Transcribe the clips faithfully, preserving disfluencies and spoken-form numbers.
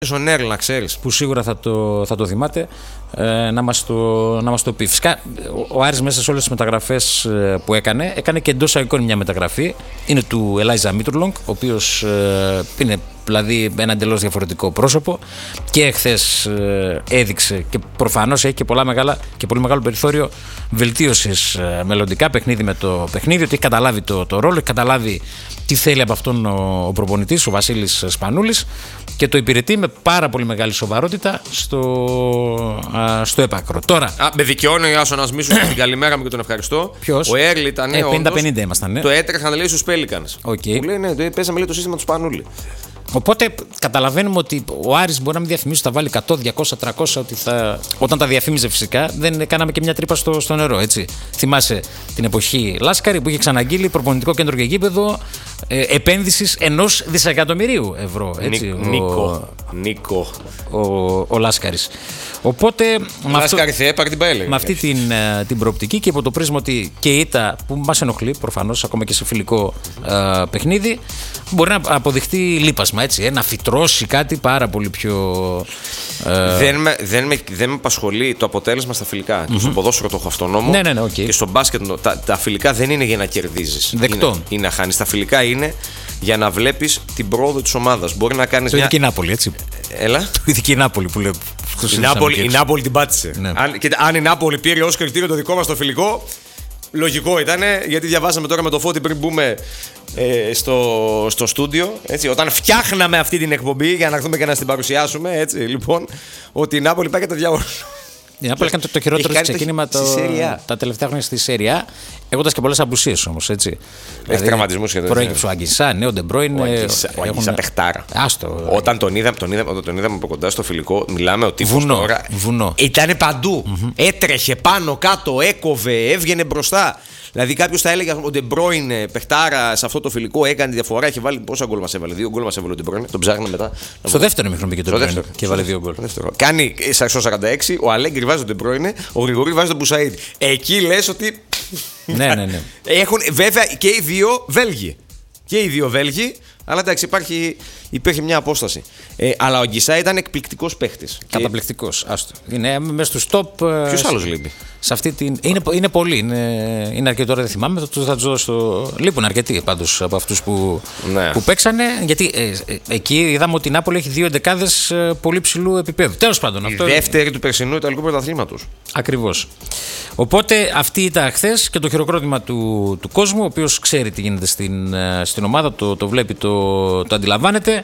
on air, να ξέρεις. Που σίγουρα θα το, θα το θυμάται, ε, να, μας το, να μας το πει. Φυσικά, ο Άρης μέσα σε όλες τις μεταγραφές που έκανε, έκανε και εντός αγικών μια μεταγραφή. Είναι του Ελάιζα Μίτουρλονγκ, ο οποίος ε, είναι δηλαδή ένα εντελώς διαφορετικό πρόσωπο και χθες ε, έδειξε και προφανώς έχει και, πολλά μεγάλα, και πολύ μεγάλο περιθώριο βελτίωσης ε, μελλοντικά παιχνίδι με το παιχνίδι, ότι έχει καταλάβει το, το ρόλο, έχει καταλάβει τι θέλει από αυτόν ο, ο προπονητής, ο Βασίλης Σπανούλης, και το υπηρετεί με πάρα πολύ μεγάλη σοβαρότητα στο, α, στο έπακρο. Τώρα. Α, με δικαιώνει ο Άσονας Μίσου την καλημέρα μου και τον ευχαριστώ. Ποιος? Ο Έρλι ήταν. Ε, πενήντα πενήντα ήμασταν. Ναι. Το έτρεχαν να λέει στους Πέλικανς. Okay. Που λέει ναι, παίζαμε λέει το σύστημα του Σπανούλη. Οπότε καταλαβαίνουμε ότι ο Άρης μπορεί να μην διαφημίσει ότι θα βάλει εκατό, διακόσια, τριακόσια, ότι θα... όταν τα διαφήμιζε φυσικά δεν κάναμε και μια τρύπα στο, στο νερό, έτσι. Θυμάσαι την εποχή Λάσκαρη που είχε ξαναγγείλει προπονητικό κέντρο και γήπεδο ε, επένδυσης ενός δισεκατομμυρίου ευρώ. Έτσι, Νίκο. Ο, Νίκο. Νίκο. Ο, ο Λάσκαρης. Οπότε με, αυτό, την παέλε, με αυτή την, την προοπτική και υπό το πρίσμα ότι και η ήττα που μας ενοχλεί προφανώς ακόμα και σε φιλικό ε, παιχνίδι μπορεί να αποδειχτεί λείπασμα, έτσι, ε, να φυτρώσει κάτι πάρα πολύ πιο... Ε... Δεν, με, δεν, με, δεν με απασχολεί το αποτέλεσμα στα φιλικά. Mm-hmm. Και στο ποδόσφαιρο το έχω αυτονόμο. Ναι, ναι, ναι, okay. Και στο μπάσκετ τα, τα φιλικά δεν είναι για να κερδίζεις. Δεκτό. Είναι, είναι να χάνεις. Τα φιλικά είναι για να βλέπεις την πρόοδο της ομάδας. Μπορεί να κάνεις. Το μια... ειδική Νάπολη, έτσι. Έλα. Το ειδική Νάπολη που λέω. Η Νάπολη, η Νάπολη την πάτησε. Ναι. Αν, και, αν η Νάπολη πήρε ως κριτήριο το δικό μας το φιλικό, λογικό ήταν, γιατί διαβάσαμε τώρα με το Φώτη πριν μπούμε ε, στο, στο στούντιο, έτσι, όταν φτιάχναμε αυτή την εκπομπή για να έρθουμε και να την παρουσιάσουμε, έτσι, λοιπόν, ότι η Νάπολη πάει και τα διάφορα. Η Νάπολη έκανε το, το χειρότερο της ξεκίνημα το, τα τελευταία χρόνια στη Σέρια, έχοντας και πολλές απουσίες όμως, έτσι. Έχει δηλαδή, τραυματισμούς και τέτοια. Προέκυψε ο Αγγισά, ναι, ο Ντεμπρόιν. Ο Αγγισά παιχτάρα. Άστο. Όταν τον είδαμε, τον είδαμε, τον είδαμε από κοντά στο φιλικό, μιλάμε ο τύπος βουνό, τώρα. Βουνό. Ήτανε παντού. Mm-hmm. Έτρεχε πάνω κάτω, έκοβε, έβγαινε μπροστά. Δηλαδή κάποιος θα έλεγε ο Ντεμπρόιν παιχτάρα σε αυτό το φιλικό έκανε τη διαφορά. Είχε βάλει πόσα γκολ μας έβαλε. Δύο γκολ μας έβαλε ο Ντεμπρόιν. Τον ψάχναμε μετά. Στο δεύτερο μήχρονο μπήκε τον Ντεμπρόιν και έβαλε δύο γκολ. Κάνει στο σαράντα έξι, ο Αλέγκρι βάζει τον Ντεμπρόιν, ο Γρηγορή βάζει τον Μπουσαΐδη. Εκεί λες ότι. Ναι, ναι, ναι. Έχουν βέβαια και οι δύο Βέλγοι. Και οι δύο Βέλγοι. Αλλά εντάξει, υπάρχει, υπήρχε μια απόσταση. Ε, αλλά ο Αγγισά ήταν εκπληκτικός παίχτης. Καταπληκτικός. Άστο. Είναι μέσα στους top. Ποιος άλλος λείπει? Σε αυτή την... είναι, είναι πολλοί. Είναι, είναι αρκετοί, τώρα δεν θυμάμαι. Θα τους δώσω στο. Λείπουν αρκετοί πάντως από αυτούς που, ναι. που παίξανε. Γιατί ε, ε, εκεί είδαμε ότι η Νάπολη έχει δύο εντεκάδες ε, πολύ ψηλού επίπεδου. Τέλος πάντων. Η αυτό... δεύτερη του περσινού Ιταλικού πρωταθλήματος. Ακριβώς. Οπότε αυτή ήταν χθες και το χειροκρότημα του, του κόσμου, ο οποίος ξέρει τι γίνεται στην, στην ομάδα, το, το βλέπει, το, το αντιλαμβάνεται.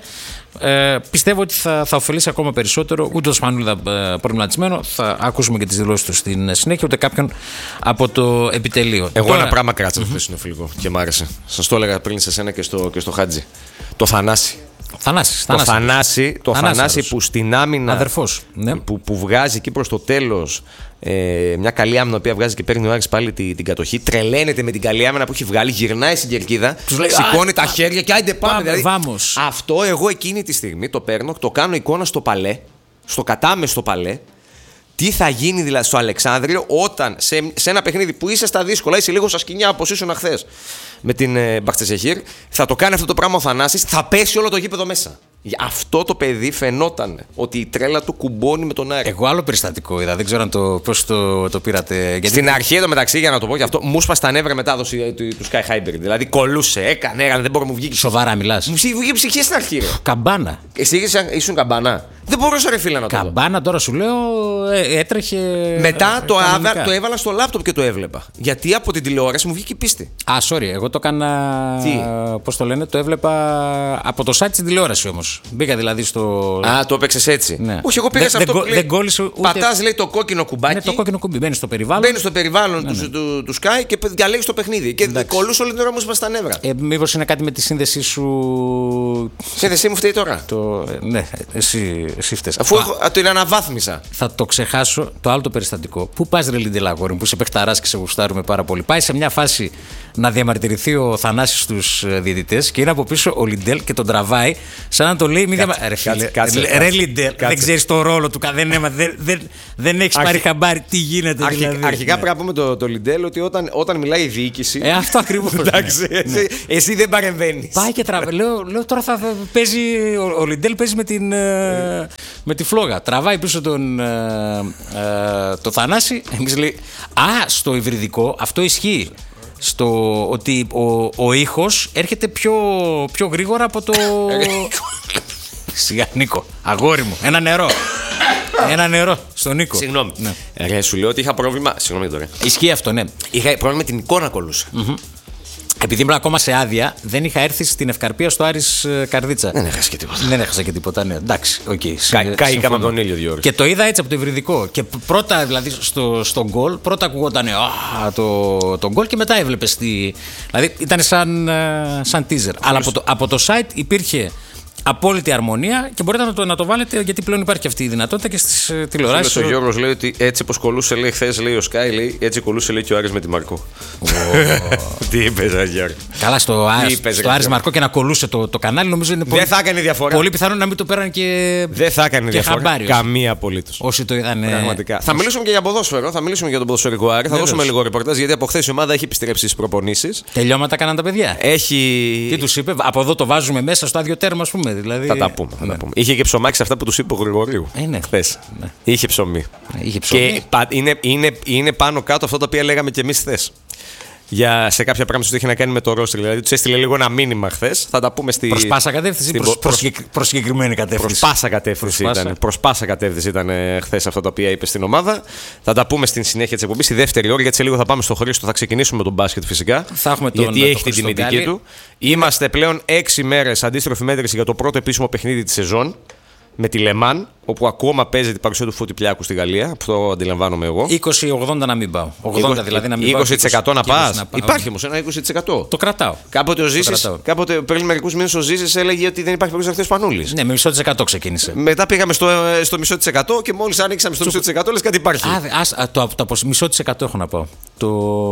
Ε, πιστεύω ότι θα, θα ωφελήσει ακόμα περισσότερο ούτε το Σπανούλη ε, προβληματισμένο. Θα ακούσουμε και τις δηλώσεις του στην συνέχεια, ούτε κάποιον από το επιτελείο. Εγώ Τώρα... ένα πράγμα κράτησα mm-hmm. χθες είναι φιλικό και μ' άρεσε. Σας το έλεγα πριν σε σένα και στο, και στο Χάτζη. Το Θανάση. Θανάσης, το Θανάση, το Θανάση, Θανάση που στην άμυνα. Αδερφός, ναι. που, που βγάζει εκεί προς το τέλος ε, μια καλή άμυνα που βγάζει και παίρνει ο Άρης πάλι την, την κατοχή. Τρελαίνεται με την καλή άμυνα που έχει βγάλει, γυρνάει στην κερκίδα, σηκώνει τα χέρια και άιντε πάμε. πάμε δηλαδή, αυτό εγώ εκείνη τη στιγμή το παίρνω, το κάνω εικόνα στο παλέ, στο κατάμεστο παλέ. Τι θα γίνει δηλαδή στο Αλεξάνδριο όταν σε, σε ένα παιχνίδι που είσαι στα δύσκολα, είσαι λίγο στα σκοινιά όπως ήσουν χθες με την ε, Μπαχτσεσεχήρ, θα το κάνει αυτό το πράγμα ο Θανάσης, θα πέσει όλο το γήπεδο μέσα. Αυτό το παιδί φαινόταν ότι η τρέλα του κουμπώνει με τον Άρη. Εγώ άλλο περιστατικό είδα, δεν ξέρω αν το, πώς το, το πήρατε. Γιατί... Στην αρχή εδώ μεταξύ, για να το πω και αυτό, μου σπασε τα νεύρα μετάδοση του, του Sky Hybrid. Δηλαδή κολούσε, έκανε, έκανε, δεν μπορεί να μου βγει. Σοβαρά μιλάς? Μου βγήκε ψυχή στην αρχή. Ρε. Καμπάνα. Εσύ ήσουν καμπάνα. Δεν μπορούσα ρε φίλε να το δω. Καμπάνα τώρα σου λέω ε, έτρεχε. Μετά το, άβα, το έβαλα στο λάπτοπ και το έβλεπα. Γιατί από την τηλεόραση μου βγήκε η πίστη. Α, sorry, εγώ το έκανα. Πώς το λένε, το έβλεπα από το site της τηλεόραση όμως. Μπήκα δηλαδή στο. Α, το έπαιξες έτσι. Ναι. Όχι, εγώ πήγα σε αυτό δεν, που λέει. Ούτε... Πατάς λέει το κόκκινο κουμπάκι. Ναι, το κόκκινο κουμπί. Μπαίνει στο περιβάλλον. Μπαίνει στο περιβάλλον ναι, ναι. του, του, του Sky και διαλέγει το παιχνίδι. Και κολούσε όλη την ώρα μου σπα στα νεύρα. Ε, μήπως είναι κάτι με τη σύνδεσή σου. Η σύνδεσή μου φταίει τώρα. Το... Ναι, εσύ, εσύ φταίς. Αφού έχω, α, την αναβάθμισα. Θα το ξεχάσω το άλλο το περιστατικό. Πού πας ρε Λιντελ αγόρι μου, που σε παιχταράς και σε γουστάρουμε πάρα πολύ. Πάει σε μια φάση να διαμαρτυρηθεί ο Θανάσης στους διαιτητές και είναι από πίσω ο Λιντελ και τον τραβάει σαν να το το λέει, μην διαβάζει. Ρε φίλε, ρε Λιντέλ, δεν ξέρει το ρόλο του, δεν, δεν, δεν, δεν έχει πάρει χαμπάρι τι γίνεται. Αρχικά, δηλαδή. αρχικά ναι. Πρέπει να πούμε το, το Λιντέλ ότι όταν, όταν μιλάει η διοίκηση. Ε, αυτό ακριβώς. Εντάξει, ναι. εσύ, εσύ δεν παρεμβαίνεις. Πάει και τραβάει. Λέω, λέω τώρα θα παίζει. Ο, ο Λιντέλ παίζει με, την, με τη φλόγα. Τραβάει πίσω τον ε, ε, το Θανάση. Εμείς λέει. Α, στο υβριδικό αυτό ισχύει. Στο ότι ο, ο ήχος έρχεται πιο, πιο γρήγορα από το. Σιγά, Νίκο, αγόρι μου, ένα νερό. Ένα νερό στον Νίκο. Συγγνώμη. Ναι. Ρε, σου λέω ότι είχα πρόβλημα. Συγγνώμη τώρα. Ισχύει αυτό, ναι. Είχα πρόβλημα με την εικόνα κολούσα. Mm-hmm. Επειδή ήμουν ακόμα σε άδεια, δεν είχα έρθει στην Ευκαρπία στο Άρης Καρδίτσα. Δεν έχασα και τίποτα. Δεν έχασα και τίποτα, ναι. Εντάξει, οκ. Okay. Κάηκαμε από τον ήλιο δύο ώρες. Και το είδα έτσι από το υβριδικό. Και πρώτα, δηλαδή, στο, στο γκολ, πρώτα ακουγόταν το, το γκολ και μετά έβλεπε τη. Δηλαδή, ήταν σαν, σαν teaser. Αλλά από το, από το site υπήρχε απόλυτη αρμονία και μπορείτε να το, να το βάλετε γιατί πλέον υπάρχει αυτή η δυνατότητα και στις uh, τηλεοράσεις. Ο Γιώργος λέει ότι έτσι όπως κολούσε, λέει χθες, λέει ο Sky, λέει έτσι κολούσε, λέει και ο Άρης με τη Μαρκό. Τι είπες, Αγιάρ. Καλά, στο, στο Άρης Μαρκό και να κολούσε το, το κανάλι, νομίζω είναι πολύ. Δεν θα έκανε διαφορά. Πολύ πιθανό να μην το πέραν και. Δεν θα έκανε διαφορά. Χαμπάρι, καμία απολύτως. Όσοι το είδαν. Πραγματικά. Θα μιλήσουμε και για ποδόσφαιρο, θα μιλήσουμε για τον ποδοσφαιρικό Άρη. Θα δώσουμε λίγο ρεπορτάζ γιατί από χθες η ομάδα έχει επιστρέψει στις προπονήσεις. Τελειώματα κάναν τα παιδιά. Έχει. Τι τους είπε, από εδώ το βάζουμε μέσα στο άδειο τέρμα, ας πούμε. Δηλαδή. Θα τα πούμε. Ναι. Θα πούμε. Είχε και ψωμάκι σε αυτά που του είπε ο Γρηγορίου. Ε, ναι. Χθες. Ναι. Είχε ψωμί. Ναι, είχε ψωμί. Και είναι, είναι, είναι πάνω κάτω αυτό το οποίο λέγαμε και εμείς χθες. Για σε κάποια πράγματα που είχε να κάνει με το ρόστερ. Δηλαδή του έστειλε λίγο ένα μήνυμα χθες. Θα τα πούμε στη. Προς πάσα κατεύθυνση ή προς, προς, προς συγκεκριμένη κατεύθυνση. Προς πάσα κατεύθυνση ήταν. Προς πάσα κατεύθυνση ήταν χθες αυτά τα οποία είπε στην ομάδα. Θα τα πούμε στην συνέχεια της εκπομπής. Στη δεύτερη ώρα, γιατί σε λίγο θα πάμε στο Χρήστο. Θα ξεκινήσουμε με τον μπάσκετ φυσικά. Θα έχουμε τον, γιατί τον, έχει την τιμητική του. Είμαστε πλέον έξι μέρες αντίστροφη μέτρηση για το πρώτο επίσημο παιχνίδι της σεζόν. Με τη Λεμάν, όπου ακόμα παίζει την παρουσία του Φώτη Πλιάκου στη Γαλλία. Αυτό αντιλαμβάνομαι εγώ. είκοσι ογδόντα να μην πάω. ογδόντα δηλαδή να μην πάω. είκοσι τοις εκατό να πας. Υπάρχει όμως ένα είκοσι τοις εκατό. Το κρατάω. Κάποτε ο Ζήσης, κάποτε πριν μερικούς μήνες ο Ζήσης έλεγε ότι δεν υπάρχει περίπτωση να χθες Πανούλης. Ναι, με μισό της εκατό ξεκίνησε. Μετά πήγαμε στο, στο μισό της εκατό και μόλις άνοιξαμε στο μισό της εκατό λες κάτι υπάρχει. Α, ας, α, το, το, το μισό της εκατό έχω να πάω. Το,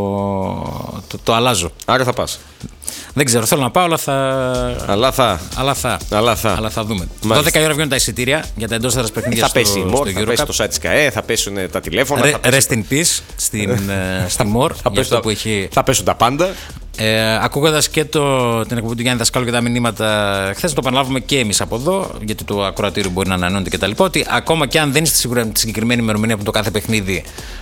το, το αλλάζω. Άρα θα πας. Δεν ξέρω, θέλω να πάω, αλλά θα. Αλλά θα. Αλλά θα, αλλά θα. αλλά θα δούμε. Μάλιστα. δώδεκα η ώρα βγαίνουν τα εισιτήρια για τα εντός έδρας παιχνίδια. Θα πέσει η Μορ, θα πέσει το site της ΚΑΕ, θα πέσουν τα τηλέφωνα. Re, θα πέσει... Rest in peace στην, στη Μορ. Θα, πέσουν τα, έχει... θα πέσουν τα πάντα. Ε, ακούγοντας και το, την εκπομπή του Γιάννη Δασκάλου και τα μηνύματα χθες, το επαναλάβουμε και εμείς από εδώ, γιατί το ακροατήριο μπορεί να ανανεώνεται κτλ. Ότι ακόμα και αν δεν είστε σίγουρα με τη συγκεκριμένη ημερομηνία που το κάθε παιχνίδι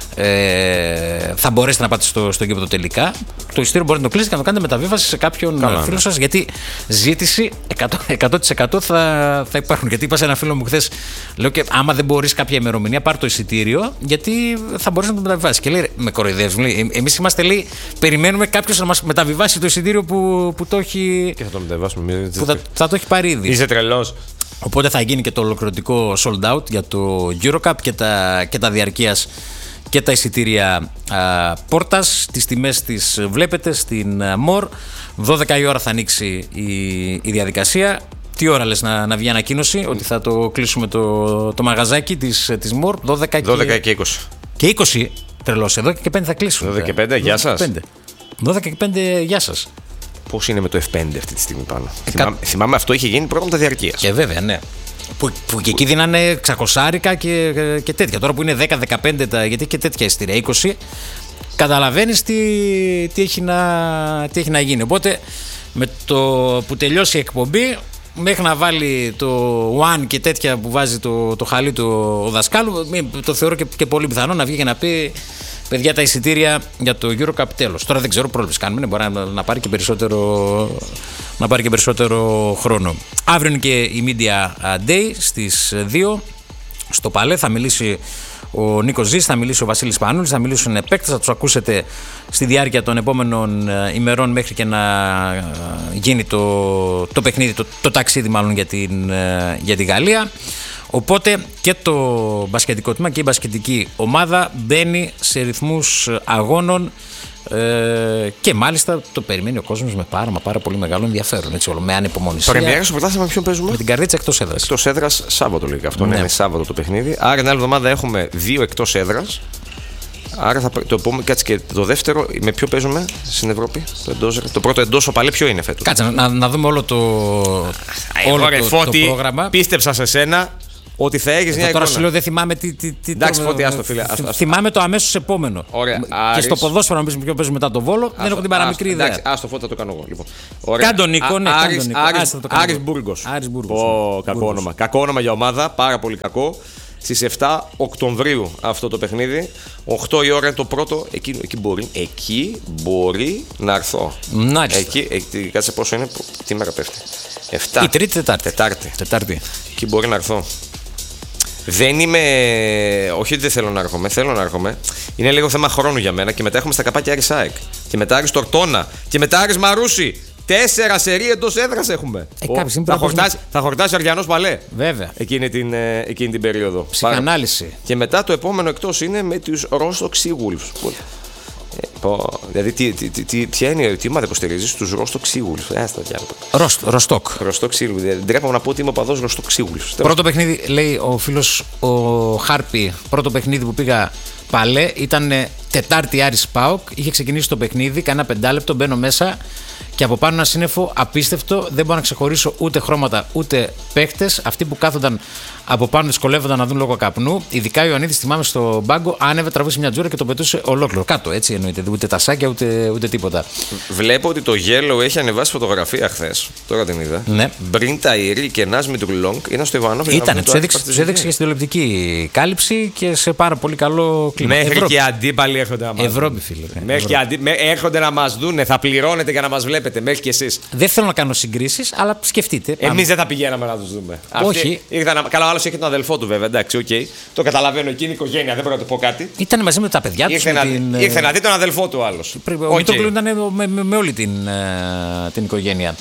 ε, θα μπορέσετε να πάτε στο, στο γήπεδο τελικά, το εισιτήριο μπορείτε να το κλείσετε και να το κάνετε μεταβίβαση σε κάποιον Καλά, φίλο ναι. σας, γιατί ζήτηση εκατό τοις εκατό θα, θα υπάρχουν. Γιατί είπα σε ένα φίλο μου χθες, λέω και άμα δεν μπορείς κάποια ημερομηνία, πάρ' το εισιτήριο, γιατί θα μπορείς να το μεταβιβάσεις. Και λέει, με κοροϊδεύουν. Εμείς είμαστε, λέει, περιμένουμε κάποιος να μας μεταβιβάσει το εισιτήριο που, που το έχει. Και θα το μεταβιβάσουμε. Που θα, θα το έχει πάρει ήδη. Είσαι τρελός. Οπότε θα γίνει και το ολοκληρωτικό sold out για το EuroCup και τα, και τα διαρκείας και τα εισιτήρια α, πόρτας. Τις τιμές τις βλέπετε στην Μορ. δώδεκα η ώρα θα ανοίξει η, η διαδικασία. Τι ώρα λες να, να βγει ανακοίνωση ότι θα το κλείσουμε το, το μαγαζάκι της, της Μορ? δώδεκα και είκοσι. Και είκοσι, τρελός, εδώ και πέντε θα κλείσουν. δώδεκα και πέντε, γεια σας. δώδεκα και πέντε, γεια σας. Πώς είναι με το εφ πέντε αυτή τη στιγμή πάνω? Εκα... Θυμάμαι, θυμάμαι αυτό είχε γίνει πρόγραμμα διαρκείας. Και βέβαια, ναι. Που, που και εκεί δίνανε εξακόσια και, και τέτοια. Τώρα που είναι δέκα δεκαπέντε, τα, γιατί και τέτοια εισιτήρια, είκοσι, καταλαβαίνεις τι, τι, έχει να, τι έχει να γίνει. Οπότε με το που τελειώσει η εκπομπή, μέχρι να βάλει το One και τέτοια που βάζει το, το χαλί του ο δασκάλου, το θεωρώ και, και πολύ πιθανό να βγει και να πει: παιδιά, τα εισιτήρια για το EuroCup τέλος. Τώρα δεν ξέρω, πρόληψη κάνουμε, μπορεί να, να, πάρει και περισσότερο, να πάρει και περισσότερο χρόνο. Αύριο είναι και η Media Day στις δύο στο Παλέ. Θα μιλήσει ο Νίκος Ζής, θα μιλήσει ο Βασίλης Πανούλης, θα μιλήσουν παίκτες, θα τους ακούσετε στη διάρκεια των επόμενων ημερών μέχρι και να γίνει το, το παιχνίδι, το, το ταξίδι μάλλον για την, για τη Γαλλία. Οπότε και το μπασκετικό τμήμα και η μπασκετική ομάδα μπαίνει σε ρυθμούς αγώνων ε, και μάλιστα το περιμένει ο κόσμος με πάρα, μα πάρα πολύ μεγάλο ενδιαφέρον, έτσι, όλο, με ανυπομονησία. Πρεμιέρα στο πρωτάθλημα με ποιον παίζουμε? Με την Καρδίτσα εκτός έδρας. Εκτός έδρας Σάββατο λέει αυτό, ναι. Είναι Σάββατο το παιχνίδι. Άρα την άλλη εβδομάδα έχουμε δύο εκτός έδρας. Άρα θα το πούμε, κάτσε και το δεύτερο, με ποιο παίζουμε στην Ευρώπη, το εντός, το πρώτο εντός οπαλέ ποιο είναι φέτος? Κάτσε να, να δούμε όλο το, όλο Ωραία, το, Φώτη, το πρόγραμμα. Πίστεψα σε σένα ότι θα έχεις μια Τώρα εικόνα. σου λέω δεν θυμάμαι τι. τι, τι Εντάξει, το, Φώτη, άστο, φίλε, άστο, άστο. Θυμάμαι το αμέσως επόμενο. Ωραία, Και Άρης. στο ποδόσφαιρο, να πει ποιο παίζουμε μετά τον Βόλο, δεν έχω την παραμικρή ιδέα. Εντάξει, άστο, Φώτη, θα το κάνω εγώ. Λοιπόν. Ωραία. Κάντο Νίκο, ναι, Άρης, κάντο Νίκο. Άρης, Άστα, το κάνω Άρης εγώ. Μπούργος. Άρης Μπούργος, Πω, ναι. κακό Μπούργος. όνομα. Κακό όνομα για ομάδα, πάρα πολύ κακό. Στις επτά Οκτωβρίου αυτό το παιχνίδι. οκτώ η ώρα είναι το πρώτο. Εκεί, εκεί, μπορεί, εκεί μπορεί να έρθω. Μάλιστα. Εκεί, εκεί, κάτσε πόσο είναι, τι μέρα πέφτει. επτά. Η Τρίτη, Τετάρτη. Τετάρτη. Τετάρτη. Εκεί μπορεί να έρθω. Δεν είμαι. Όχι ότι δεν θέλω να έρχομαι, θέλω να έρχομαι. Είναι λίγο θέμα χρόνου για μένα και μετά έχουμε στα καπάκια Άρης ΑΕΚ. Και μετά Άρης Τορτώνα. Και μετά Άρης Μαρούσι. Τέσσερα σερί εντός έδρας έχουμε. Ε, Ο, κάποια στιγμή θα, πρέπει να χορτάσει, θα χορτάσει Αριανός Παλέ. Βέβαια. Εκείνη την, ε, εκείνη την περίοδο. Ψυχανάλυση. Και μετά το επόμενο εκτός είναι με τους Rostock Seawolves. Ε, πω, δηλαδή, τι, τι, τι, τι, ποια είναι, τι ομάδα υποστηρίζεις, τους Rostock Seawolves. Άστα διάλογο. Ροστόκ. Rostock Seawolves. Δεν τρέπω να πω ότι είμαι οπαδός Rostock Seawolves. Πρώτο παιχνίδι, λέει ο φίλος ο Χάρπη, πρώτο παιχνίδι που πήγα Παλέ ήταν Τετάρτη Άρης ΠΑΟΚ. Είχε ξεκινήσει το παιχνίδι, κανένα πεντάλεπτο, μπαίνω μέσα και από πάνω ένα σύννεφο απίστευτο. Δεν μπορώ να ξεχωρίσω ούτε χρώματα ούτε παίχτες. Αυτοί που κάθονταν από πάνω δυσκολεύονταν να δουν λόγω καπνού. Ειδικά ο Ιωαννίδης, θυμάμαι στο μπάγκο, άνεβε, τραβούσε μια τζούρα και το πετούσε ολόκληρο. Κάτω, έτσι εννοείται. Ούτε τασάκια ούτε, ούτε τίποτα. Βλέπω ότι το Yellow έχει ανεβάσει φωτογραφία χθες. Τώρα την είδα. Ναι. Μπριν Ταϊρή και Νάσμι Τουρλόγκ ήταν στο Ιβανόφ. Ήτανε, τους έδειξε, τους έδειξε και στην τηλεοπτική κάλυψη και σε πάρα πολύ καλό κλίμα. Μέχρι Ευρώπη. και αντίπαλοι έρχονται να μας Ευρώπη, φίλε. Ναι, Μέχρι και Ευρώπη. αντί... με... έρχονται να μας δούνε, θα πληρώνετε για να μας βλέπετε, μέχρι και εσείς. Δεν θέλω να κάνω συγκρίσεις, αλλά σκεφτείτε. Εμείς δεν θα πηγαίναμε να τους δούμε. Όχι. Αυτοί ήρθαν να... Καλά, ο άλλος έχει τον αδελφό του βέβαια, εντάξει, οκ. Okay. Το καταλαβαίνω, εκείνη η οικογένεια, δεν μπορώ να του πω κάτι. Ήταν μαζί με τα παιδιά του. Ήρθε, να... την... ήρθε να δει τον αδελφό του άλλος. Ο Okay. Μητρόγλου ήταν με, με, με όλη την, ε, την οικογένεια.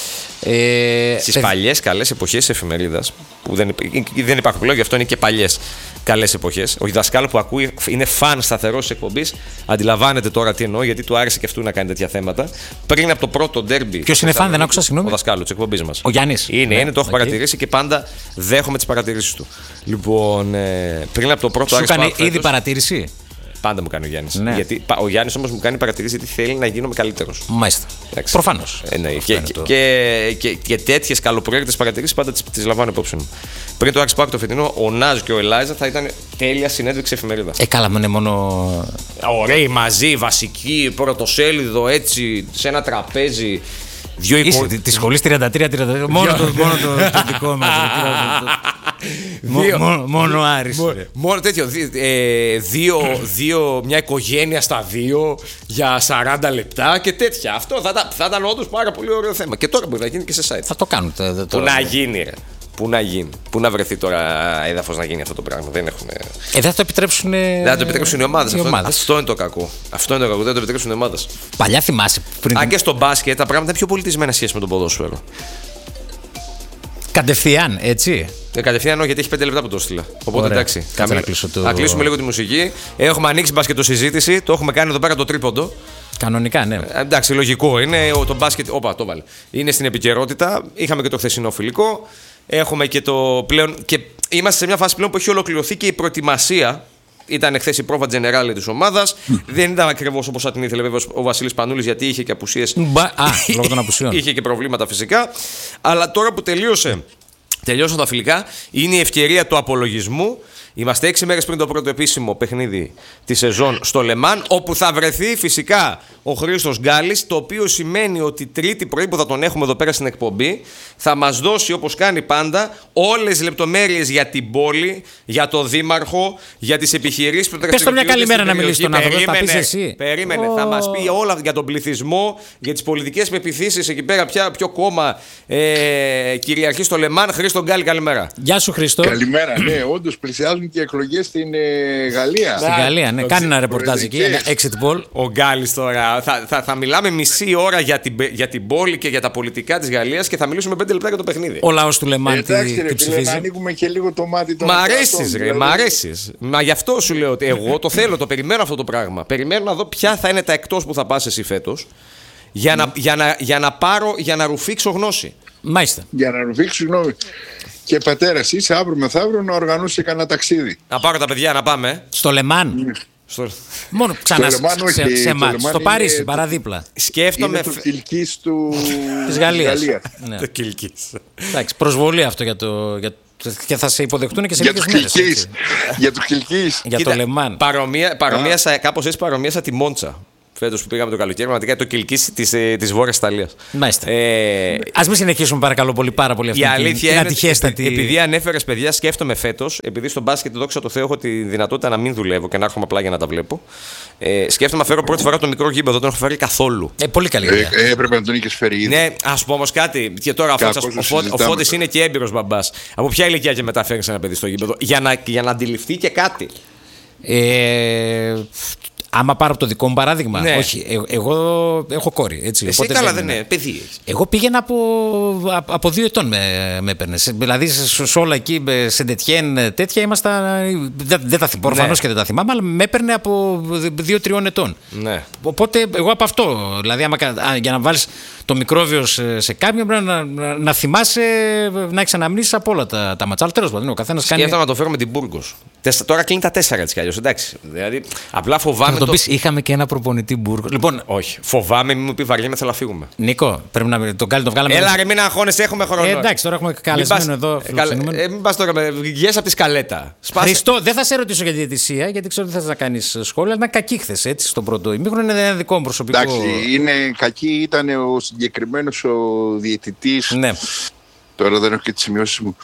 Ε, Στις παιδ... παλιές καλές εποχές της εφημερίδας, που δεν, υπ... δεν υπάρχουν πλέον, γι' αυτό είναι και παλιές καλές εποχές. Ο δασκάλος που ακούει είναι φαν σταθερός της εκπομπής. Αντιλαμβάνεται τώρα τι εννοώ, γιατί του άρεσε και αυτού να κάνει τέτοια θέματα. Πριν από το πρώτο ντέρμπι. Ποιος είναι φαν, δεν άκουσα, συγγνώμη. Ο δασκάλου της εκπομπής μας. Ο Γιάννης. Είναι, ναι, είναι, το έχω okay. παρατηρήσει και πάντα δέχομαι τις παρατηρήσεις του. Λοιπόν, ε, πριν από το πρώτο Σου Άρης έκανε ΠΑΟΚ ήδη φέτος, παρατήρηση. πάντα μου κάνει ο Γιάννης. Ναι. Γιατί, ο Γιάννης όμως μου κάνει παρατηρήσεις γιατί θέλει να γίνομαι καλύτερος. Μάλιστα. Προφανώς. Ε, ναι. Και, και, το... και, και, και τέτοιες καλοπροαίρετες παρατηρήσεις πάντα τις, τις λαμβάνω υπόψη μου. Πριν το Άρης ΠΑΟΚ το φετινό, ο Νάζ και ο Ελάιζα θα ήταν τέλεια συνέντευξη εφημερίδα. Ε, καλά, είναι μόνο. Ωραίοι μαζί, βασικοί, πρωτοσέλιδο έτσι, σε ένα τραπέζι. Δύο Είσαι τη σχολή τριάντα τρία τριάντα τρία. Μόνο το, μόνο το, το δικό μας. Μόνο, μόνο Άρης. Μόνο τέτοιο. Ε, δύο, δύο, μια οικογένεια στα δύο για σαράντα λεπτά και τέτοια. Αυτό θα, θα ήταν όντως πάρα πολύ ωραίο θέμα. Και τώρα μπορεί να γίνει και σε site. Θα το κάνουν. Το, Πού να γίνει, ρε. Πού να γίνει. Πού να βρεθεί τώρα έδαφος να γίνει αυτό το πράγμα. Δεν έχουν. Ε, δεν θα το επιτρέψουν. Δεν θα το επιτρέψουν οι ομάδες. Οι Αυτό, ομάδες. αυτό είναι το κακό. Αυτό είναι το κακό. Δεν το επιτρέψουν οι ομάδες. Παλιά θυμάσαι. Πριν... Αν και στο μπάσκετ τα πράγματα είναι πιο πολιτισμένα σχέση με τον ποδόσφαιρο. Κατευθείαν, έτσι. Ε, κατευθείαν όχι, γιατί έχει πέντε λεπτά που το έστειλα. Οπότε Ωραία. εντάξει. Κάτσε να κλείσω το... Θα κλείσουμε λίγο τη μουσική. Έχουμε ανοίξει μπασκετοσυζήτηση. Το έχουμε κάνει εδώ πέρα το τρίποντο. Κανονικά, ναι. Ε, εντάξει, λογικό είναι. Το μπάσκετ. Όπα, το βάλε. Είναι στην επικαιρότητα. Είχαμε και το χθεσινό φιλικό. Έχουμε και το πλέον. Και είμαστε σε μια φάση πλέον που έχει ολοκληρωθεί και η προετοιμασία. Ήταν χθες η πρόβα τζενεράλη της ομάδας. Δεν ήταν ακριβώς όπως θα την ήθελε βέβαια ο Βασίλης Πανούλης, γιατί είχε και απουσίες. Μπα... Α, λόγω των απουσιών. Είχε και προβλήματα φυσικά. Αλλά τώρα που τελείωσε, τελειώσαν τα φιλικά, είναι η ευκαιρία του απολογισμού. Είμαστε έξι μέρες πριν το πρώτο επίσημο παιχνίδι της σεζόν στο Λεμάν, όπου θα βρεθεί φυσικά ο Χρήστος Γκάλης, το οποίο σημαίνει ότι Τρίτη πρωί που θα τον έχουμε εδώ πέρα στην εκπομπή, θα μας δώσει όπως κάνει πάντα όλες τις λεπτομέρειες για την πόλη, για το δήμαρχο, για τις επιχειρήσεις που Πες το μια καλημέρα να μιλήσει στον άνθρωπο, θα πεις εσύ. Περίμενε, oh. θα μας πει όλα για τον πληθυσμό, για τις πολιτικές πεποιθήσεις εκεί πέρα, ποια, ποιο κόμμα ε, κυριαρχεί στο Λεμάν. Χρήστο Γκάλη, καλημέρα. Γεια σου, Χρήστο. Καλημέρα, ναι, όντως πλησιάζουν και εκλογές στην ε, Γαλλία. Στην Γαλλία, ναι. Κάνει ένα ρεπορτάζ εκεί, ένα exit poll. Ο Γκάλης τώρα. Θα, θα, θα μιλάμε μισή ώρα για την, για την πόλη και για τα πολιτικά της Γαλλίας και θα μιλήσουμε πέντε λεπτά για το παιχνίδι. Ο λαός του Λεμάν ε, τι, εντάξει, τι ρε, ψηφίζει. Να ανοίγουμε και λίγο το μάτι των Μ' αρέσεις, ρε, δηλαδή. μ' αρέσεις. Μα γι' αυτό σου λέω ότι εγώ το θέλω, το περιμένω αυτό το πράγμα. Περιμένω να δω ποια θα είναι τα εκτός που θα πας εσύ φέτος. Για, mm. να, για, να, για να πάρω, για να ρουφήξω γνώση. Μάλιστα. Για να ρουφήξω, συγγνώμη. Και πατέρας, είσαι αύριο μεθαύριο να οργανώσει κανένα ταξίδι. Να πάρω τα παιδιά να πάμε. Στο Λεμάν. Στο... Μόνο ξανά Το Λεμάν, σε, όχι, σε το μάτς. Λεμάν Στο Παρίσι, είναι- παραδίπλα. Σκέφτομαι. Είναι το Κιλκής του... Της Γαλλίας. Ναι. Το Κιλκής. Εντάξει, προσβολή αυτό για το. Για... Και θα σε υποδεχτούν και σε Για λίγες το μέρες. Κιλκής. έτσι. Για το Κιλκής. Για Κοίτα, το Λεμάν. Παρομοία, παρομοίασα, κάπως έτσι παρομοίασα τη Μόντσα. Φέτος που πήγαμε το καλοκαίρι, πραγματικά το Κιλκής της, ε, της Βόρειας Ιταλίας. Μάλιστα. Ε, Ας μην συνεχίσουμε παρακαλώ πολύ πάρα πολύ αυτή η την, αλήθεια την είναι ότι ατυχέστατη. επειδή ανέφερες παιδιά, σκέφτομαι φέτος, επειδή στο μπάσκετ δόξα τω Θεώ έχω τη δυνατότητα να μην δουλεύω και να έρχομαι απλά για να τα βλέπω. Ε, σκέφτομαι να φέρω πρώτη φορά το μικρό γήπεδο, δεν έχω φέρει καθόλου. Ε, πολύ καλή Ε, ιδέα. ε, έπρεπε να τον είχες φέρει ήδη. Ναι, α πούμε όμω κάτι. Και τώρα Κακώς ο, το Φώτης- ο, Φώ- ο συζητάμε Φώτης τώρα. είναι και έμπειρος μπαμπάς. Από ποια ηλικία και μετά φέρνει ένα παιδί στο γήπεδο, για να, για να αντιληφθεί και κάτι. Ε, άμα πάρω από το δικό μου παράδειγμα, Ναι. όχι. Ε, εγώ έχω κόρη. Έτσι, Εσύ οπότε καλά δεν δεν είναι, παιδί έχεις. Εγώ πήγαινα από, από, από δύο ετών με, με έπαιρνε. Δηλαδή σε, σε όλα εκεί, σε Ντετιέν, τέτοια ήμασταν. Δεν, δεν τα θυμάμαι, προφανώς και δεν τα θυμάμαι, αλλά με έπαιρνε από δύο-τριών ετών. Ναι. Οπότε εγώ από αυτό. Δηλαδή, άμα, κα- για να βάλεις το μικρόβιο σε, σε κάποιον, πρέπει να, να, να θυμάσαι να έχει αναμνήσεις από όλα τα, τα ματσάλ. Τέλος πάντων, ο καθένας κάνει. Σκέφτομαι να το φέρω με την Μπουργκος. Τεσ- Τώρα κλείνει τα τέσσερα έτσι κι αλλιώς. Εντάξει. Δηλαδή, απλά φοβάμαι. Να το το- πεις, είχαμε και ένα προπονητή Μπουργκο. Λοιπόν, Όχι. Φοβάμαι, μην μου πει βαριέμαι, θέλω να φύγουμε. Νίκο, πρέπει να τον κάνει, το βγάλαμε. Έλα, ρε, μην αγχώνεσαι, έχουμε χρόνο. Ε, εντάξει, τώρα έχουμε καλεσμένο εδώ. Ε, καλ- φιλοξενούμενο. ε, μην πας τώρα με βγες από τη σκαλέτα. Σπάσε. Χριστό, δεν θα σε ρωτήσω για τη διαιτησία, γιατί ξέρω ότι θα να κάνει σχόλια. Ήταν κακή χθες, έτσι, στον πρώτο ημίχρονο. Είναι ένα δικό μου προσωπικό. Εντάξει, είναι κακή, ήταν ο συγκεκριμένος ο διαιτητής. Ναι. Τώρα δεν έχω και τις σημειώσεις μου.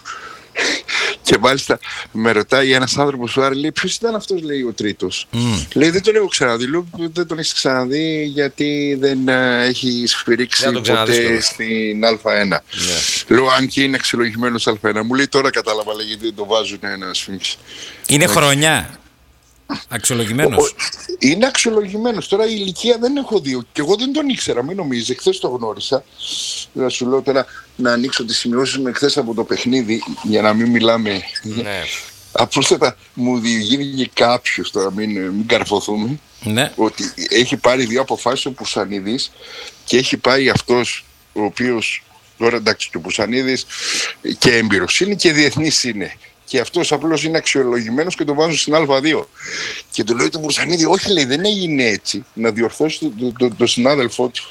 Και μάλιστα με ρωτάει ένας άνθρωπος του Άρη, λέει, ποιος ήταν αυτός, λέει, ο τρίτος. Mm. Λέει, δεν τον έχω ξαναδεί. Λέω, δεν τον έχεις ξαναδεί γιατί δεν ε, έχει σφυρίξει Δεν τον ξαναδείς ποτέ τώρα. στην Α1. Ναι. Λέω, αν και είναι αξιολογημένος Α1. Μου λέει, τώρα κατάλαβα, λέει, γιατί δεν το βάζουν ένα σφίγγι. Είναι χρονιά. Αξιολογημένο. Ο- Είναι αξιολογημένος. Τώρα η ηλικία δεν έχω δει. Και εγώ δεν τον ήξερα, μην νομίζεις. Χθες το γνώρισα. Να σου λέω τώρα να ανοίξω τις σημειώσεις μου χθες από το παιχνίδι για να μην μιλάμε. Ναι. Απλούστατα μου διηγήθηκε κάποιος, τώρα μην, μην καρφωθούμε, Ναι. ότι έχει πάρει δύο αποφάσεις ο Πουσανίδης και έχει πάει αυτός ο οποίος, τώρα εντάξει, και ο Πουσανίδης και έμπειρος είναι και διεθνής είναι. Και αυτός απλώς είναι αξιολογημένος και το βάζουν στην Α2. Και του λέει τον Πουσανίδη, όχι, λέει, δεν έγινε έτσι. Να διορθώσει τον το, το, το συνάδελφό του.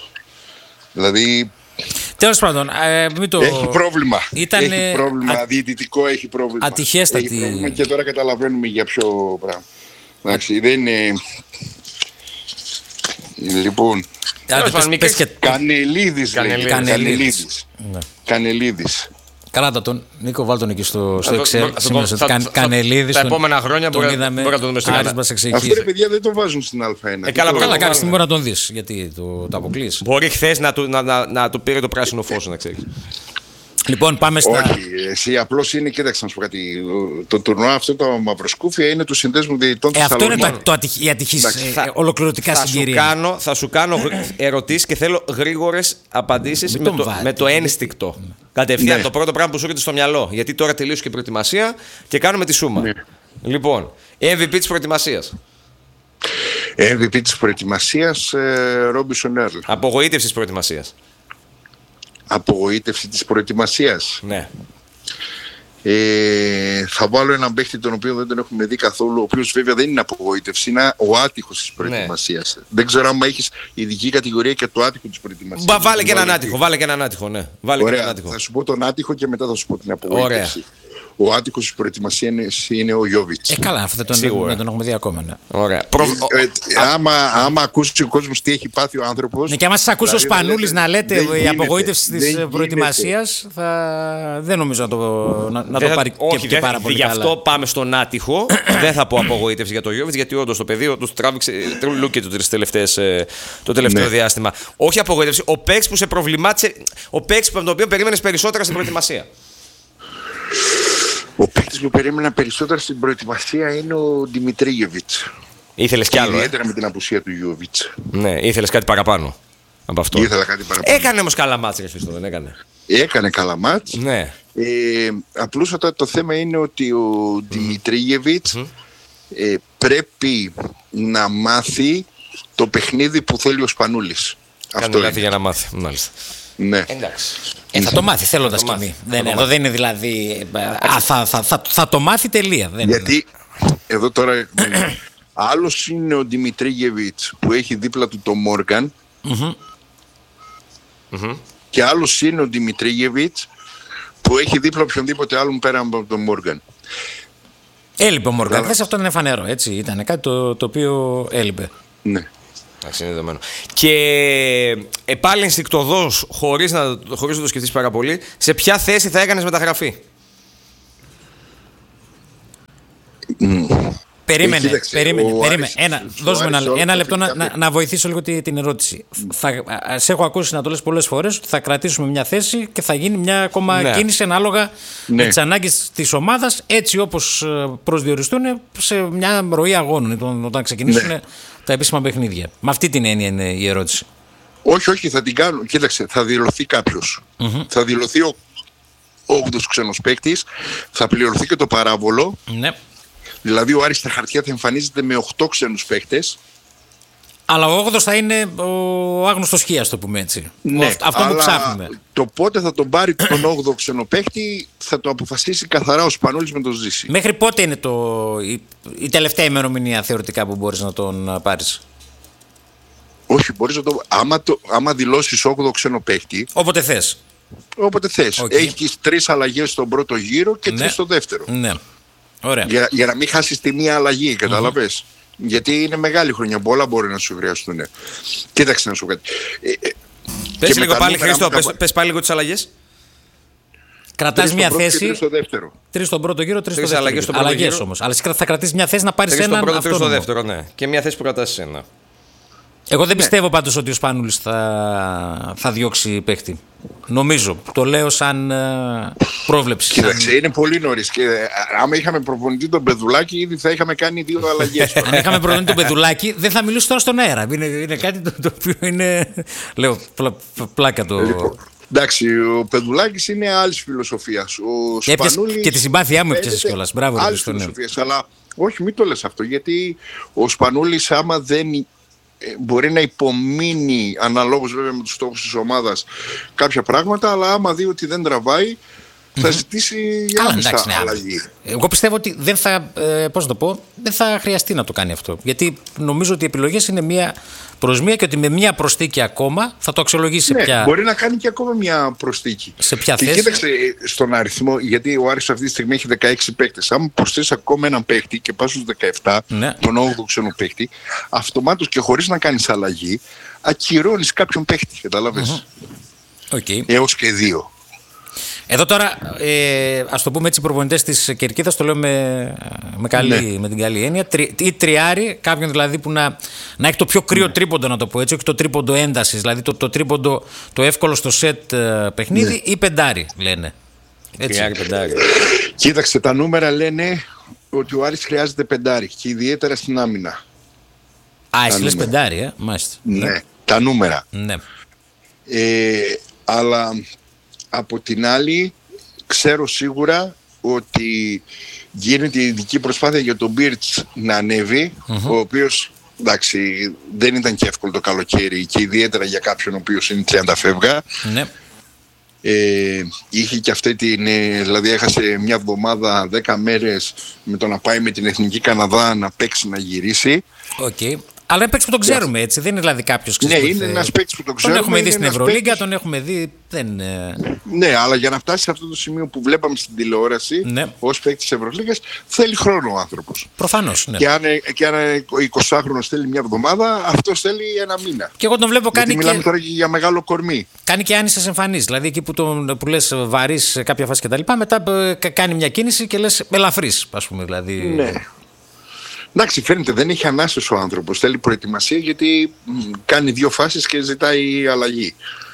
Δηλαδή Τέλος πάντων, ε, μην το. έχει πρόβλημα. Ήταν, έχει πρόβλημα. α- Διαιτητικό έχει πρόβλημα. ατυχέστατη. Έχει πρόβλημα και τώρα καταλαβαίνουμε για ποιο πράγμα. Εντάξει, δεν είναι. Λοιπόν, Άντε, Τέλος πες- πάντων, πες και- Κανελίδης λέει. Κανελίδης. Κανελίδης. Ναι. Κανελίδης. Κράτα τον. Νίκο, βάλ τον εκεί στο, στο Θα το- Excel. θα το- Σημείωσε θα- ότι Κα- θα- Κανελίδης. τα τον- επόμενα χρόνια τον μπορεί- είδαμε. μπορεί να το δούμε στο Άρης κανάλι. μας Αυτό εξηγήσε. ρε παιδιά δεν το βάζουν στην Α1. Ε, καλά, Το- Καλά, μπορεί- κάποια στιγμή μπορεί να τον δεις. Γιατί το, το αποκλείς. Μπορεί χθε να, του- να, να, να του πήρε το πράσινο φως, να ξέρεις. Λοιπόν, πάμε στα. Όχι, εσύ απλώς είναι, κοίταξε να σου πω κάτι. Το τουρνουά αυτό το μαυροσκούφια είναι του συνδέσμου διαιτητών Ε, αυτό είναι Θεσσαλονίκη. το, το ατυχ, η ατυχής Εντάξει, ε, θα- ε, ολοκληρωτικά θα σου, συγκυρία. κάνω, θα σου κάνω ερωτήσεις και θέλω γρήγορες απαντήσεις Μην με τον το, βάλετε. με το ένστικτο. Κατευθείαν Ναι. το πρώτο πράγμα που σου έρχεται στο μυαλό. Γιατί τώρα τελείωσε και η προετοιμασία και κάνουμε τη σούμα. Ναι. Λοιπόν, εμ βι πι της προετοιμασίας. εμ βι πι της προετοιμασίας, ε, Ρόμπισον Έρλ. Απογοήτευση της προετοιμασίας. Απογοήτευση της προετοιμασίας. Ναι. Ε, θα βάλω έναν παίχτη τον οποίο δεν τον έχουμε δει καθόλου, ο οποίος βέβαια δεν είναι απογοήτευση, είναι ο άτυχος της προετοιμασίας. Δεν ξέρω αν έχεις ειδική κατηγορία και το άτυχο της προετοιμασίας. Μπα, βάλε και έναν Βάλε άτυχο, βάλε και έναν άτυχο, ναι. Βάλε και έναν Ωραία, άτυχο. θα σου πω τον άτυχο και μετά θα σου πω την απογοήτευση. Ο άτυχος της προετοιμασίας είναι ο Γιώβιτς. Ε, καλά, αυτό δεν τον, Σίγουρα. δεν τον έχουμε δει ακόμα. Ναι. Ωραία. Προ... Ε, ε, άμα, άμα ακούσει ο κόσμος τι έχει πάθει ο άνθρωπος. Ναι, και άμα σας ακούσει ο δηλαδή, Σπανούλης δεν- να λέτε δεν η γίνεται, απογοήτευση δεν της γίνεται. προετοιμασίας, θα... δεν νομίζω να το, να, να το Δεν θα- πάρει όχι, και, δεν- και πάρα πολύ γι' καλά. αυτό πάμε στον άτυχο. Δεν θα πω απογοήτευση για το Γιώβιτς, γιατί όντω το πεδίο του τράβηξε τρουλούκι του τις τελευταίες, ε, το τελευταίο Ναι. διάστημα. Όχι απογοήτευση. Ο παίκτης που σε προβλημάτισε, ο παίκτης από τον οποίο περίμενες περισσότερα στην προετοιμασία. Ο παίκτης που περίμενα περισσότερα στην προετοιμασία είναι ο Δημητρίγεβιτς. Ήθελες κι άλλο. Ε? Ιδιαίτερα με την απουσία του Γιώβιτς. Ναι, ήθελες κάτι παραπάνω από αυτό. Ήθελα κάτι παραπάνω. Έκανε όμως καλά μάτς, ρε Χριστό, δεν έκανε. Έκανε καλά μάτς. Ναι. Ε, απλούστατα το θέμα είναι ότι ο Δημητρίγεβιτς ε, πρέπει να μάθει το παιχνίδι που θέλει ο Σπανούλης. Κάνει Αυτό λάθη είναι. για να μάθει. Μάλιστα. Ναι. Εντάξει. Ε, θα το μάθει θέλοντας Θα κι το μη. μάθει. Δεν, Θα το εδώ δεν είναι δηλαδή. Α, θα, θα, θα, θα το μάθει τελεία. Δεν είναι. Γιατί εδώ τώρα Άλλος είναι ο Δημητρίγεβιτς που έχει δίπλα του τον Μόργαν. Mm-hmm. Mm-hmm. Και άλλος είναι ο Δημητρίγεβιτς που έχει δίπλα οποιονδήποτε άλλον πέρα από τον Μόργαν. Έλειπε ο Μόργαν. Χθες αυτό είναι φανερό, έτσι. Ήταν κάτι το, το οποίο έλειπε. Ναι. Είναι δεδομένο. Και ε, πάλι ενστικτωδώς, χωρίς να, χωρίς να το σκεφτείς πάρα πολύ, σε ποια θέση θα έκανες μεταγραφή? Mm. Περίμενε, Ε, κοίταξε, περίμενε, ο περίμενε. Άρης, Ένα, ο δώσ' μου ένα, Άρης ένα όλα λεπτό να, τα να, να βοηθήσω λίγο την, την ερώτηση. Θα, σε έχω ακούσει να το λες πολλές φορές ότι θα κρατήσουμε μια θέση και θα γίνει μια ακόμα ναι. κίνηση ανάλογα ναι. με τις ανάγκες της ομάδας, έτσι όπως προσδιοριστούν σε μια ροή αγώνων όταν ξεκινήσουν ναι. τα επίσημα παιχνίδια. Με αυτή την έννοια είναι η ερώτηση. Όχι, όχι, θα την κάνω. Κοίταξε, θα δηλωθεί κάποιος. Mm-hmm. Θα δηλωθεί ο όγδοος ξένος παίκτης, θα πληρωθεί και το παράβολο. Ναι. Δηλαδή ο Άρης στα χαρτιά θα εμφανίζεται με οκτώ ξένους παίκτες. Αλλά ο όγδοος θα είναι ο άγνωστος Χ, ας το πούμε έτσι. Ναι, ο, αυτό που ψάχνουμε. Το πότε θα τον πάρει τον όγδοο ξένο παίκτη θα το αποφασίσει καθαρά ο Σπανούλης με τον Ζήση. Μέχρι πότε είναι το, η, η τελευταία ημερομηνία θεωρητικά που μπορείς να τον πάρεις? Όχι, μπορείς να το. Άμα, το, άμα δηλώσεις όγδοο ξένο παίκτη. Όποτε θες. Όποτε θες. Okay. Έχεις τρεις αλλαγές στον πρώτο γύρο και ναι. τρεις στον δεύτερο. Ναι. Ωραία. Για, για να μην χάσεις τη μία αλλαγή, καταλαβες. Mm-hmm. Γιατί είναι μεγάλη χρονιά, πολλά μπορεί να σου χρειαστούν. Κοίταξε να σου κάτι. Ε, ε, πες λίγο πάλι, Χρήστο, πες, πες πάλι λίγο τις αλλαγές. Κρατάς μια θέση. Τρεις στο δεύτερο. Τρεις στον πρώτο γύρο, τρεις στο δεύτερο. Αλλαγές, αλλαγές όμως. Αλλά θα κρατήσεις μια θέση να πάρεις έναν. Τρεις στον πρώτο, τρεις στο δεύτερο, ναι. Και μια θέση που κρατάς ένα. Εγώ δεν ναι. πιστεύω πάντως ότι ο Σπανούλης θα, θα διώξει παίχτη. Νομίζω. Το λέω σαν uh, πρόβλεψη. Κοίταξε, είναι πολύ νωρίς. Και άμα είχαμε προπονητή τον Πεδουλάκη, ήδη θα είχαμε κάνει δύο αλλαγές. Αν είχαμε προπονητή τον Πεδουλάκη, δεν θα μιλούσε τώρα στον αέρα. Είναι, είναι κάτι το, το οποίο είναι. Λέω, πλα, πλάκα το. Λοιπόν, εντάξει, ο Πεδουλάκης είναι άλλης φιλοσοφίας. Ο και, Σπανούλης, και τη συμπάθειά μου έπιασες κιόλας. Μπράβο, άλλης φιλοσοφίας. Αλλά όχι, μην το λες αυτό. Γιατί ο Σπανούλης, άμα δεν. Μπορεί να υπομείνει αναλόγως βέβαια με τους στόχους της ομάδας κάποια πράγματα, αλλά άμα δει ότι δεν τραβάει θα ζητήσει άμεσα αλλαγή. Εγώ πιστεύω ότι δεν θα, ε, πώς να το πω, δεν θα χρειαστεί να το κάνει αυτό. Γιατί νομίζω ότι οι επιλογές είναι μία προς μία και ότι με μία προσθήκη ακόμα θα το αξιολογήσει ναι, σε ποια. Μπορεί να κάνει και ακόμα μία προσθήκη. Σε ποια και θέση. Κοίταξε στον αριθμό, γιατί ο Άρης αυτή τη στιγμή έχει δεκαέξι παίκτες. Αν προσθέσει ακόμα έναν παίκτη και πας στους δεκαεπτά, ναι. τον όγδοο ξένο παίκτη, αυτομάτως και χωρίς να κάνεις αλλαγή, ακυρώνεις κάποιον παίκτη. Καταλάβες. Mm-hmm. Okay. Έως και δύο. Εδώ τώρα, ε, ας το πούμε έτσι, οι προπονητές της Κερκίδας, το λέω με, με, καλή, ναι. με την καλή έννοια, τρι, ή τριάρι, κάποιον δηλαδή που να, να έχει το πιο κρύο ναι. τρίποντο, να το πω έτσι, όχι το τρίποντο έντασης, δηλαδή το, το τρίποντο το εύκολο στο σετ uh, παιχνίδι, ναι. ή πεντάρι λένε. Έτσι. Τριάρι, πεντάρι. Κοίταξε, τα νούμερα λένε ότι ο Άρης χρειάζεται πεντάρι και ιδιαίτερα στην άμυνα. Α, εσύ λες πεντάρι, ε, μάλιστα. Ναι, ναι. τα νούμερα. Ναι. Ε, αλλά... Από την άλλη, ξέρω σίγουρα ότι γίνεται η ειδική προσπάθεια για τον Μπίρτς να ανέβει, mm-hmm. ο οποίος, εντάξει, δεν ήταν και εύκολο το καλοκαίρι και ιδιαίτερα για κάποιον ο οποίος είναι τριάντα φεύγα. Ναι. Ε, είχε και αυτή την, δηλαδή έχασε μια εβδομάδα, δέκα μέρες με το να πάει με την Εθνική Καναδά να παίξει, να γυρίσει. Οκ. Okay. Αλλά είναι παίκτης που τον ξέρουμε, έτσι. Δεν είναι δηλαδή κάποιος. Ναι, είναι ένας παίκτης που τον ξέρουμε. Τον έχουμε δει στην Ευρωλίγκα, παίκτης... τον έχουμε δει. Δεν... Ναι, αλλά για να φτάσει σε αυτό το σημείο που βλέπαμε στην τηλεόραση, ναι. ως παίκτης της Ευρωλίγκας, θέλει χρόνο ο άνθρωπος. Προφανώς. Ναι. Και αν, και αν ο εικοσάχρονος θέλει μια εβδομάδα, αυτός θέλει ένα μήνα. Και εγώ τον βλέπω κάνει. Γιατί μιλάμε και... τώρα για μεγάλο κορμί. Κάνει και άνισες εμφανίσεις. Δηλαδή εκεί που, τον, που λες βαρύς σε κάποια φάση κτλ. Μετά κάνει μια κίνηση και λες ελαφρύς, ας πούμε. Δηλαδή... Ναι. Εντάξει, φαίνεται δεν έχει ανάσες ο άνθρωπος. Θέλει προετοιμασία γιατί μ, κάνει δύο φάσεις και ζητάει αλλαγή.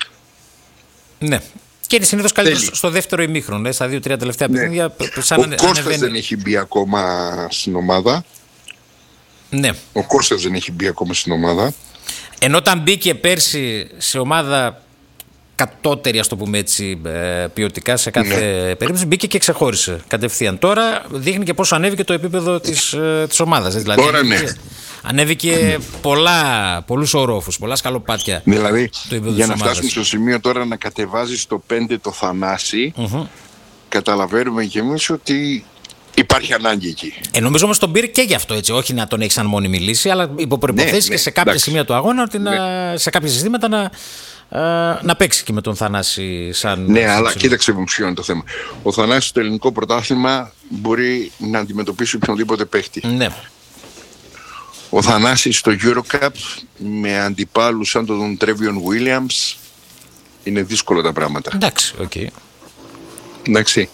Ναι. Και είναι συνήθως καλύτερος στο δεύτερο ημίχρονο, στα δύο-τρία τελευταία ναι. παιχνίδια. Ο ανε... Κώστας ανεβαίνει. Δεν έχει μπει ακόμα στην ομάδα. Ναι. Ο Κώστας δεν έχει μπει ακόμα στην ομάδα. Ενώ όταν μπήκε πέρσι σε ομάδα κατώτερη, ας το πούμε έτσι, ποιοτικά σε κάθε ναι. περίπτωση, μπήκε και ξεχώρισε κατευθείαν. Τώρα δείχνει και πόσο ανέβηκε το επίπεδο της, της ομάδας. Δηλαδή, τώρα ανέβηκε, ναι. ανέβηκε πολλά, πολλούς ορόφους, πολλά σκαλοπάτια. Δηλαδή, το για να φτάσουμε στο σημείο τώρα να κατεβάζει στο πέντε το Θανάση, mm-hmm. καταλαβαίνουμε και εμείς ότι υπάρχει ανάγκη εκεί. Ε, νομίζω όμως τον πήρε και γι' αυτό, έτσι. Όχι να τον έχει σαν μόνιμη λύση, αλλά υπό προϋποθέσεις ναι, και ναι, σε κάποια εντάξει. σημεία του αγώνα, ότι Ναι. να, σε κάποια συστήματα να, α, να παίξει και με τον Θανάση σαν. Ναι, σαν αλλά ψηλό. κοίταξε μου ποιο είναι το θέμα. Ο Θανάσης στο ελληνικό πρωτάθλημα μπορεί να αντιμετωπίσει οποιονδήποτε παίχτη. Ναι. Ο Θανάσης στο EuroCup με αντιπάλους σαν τον Τρέβιον Williams είναι δύσκολα τα πράγματα. Εντάξει, οκ. Okay. Εντάξει.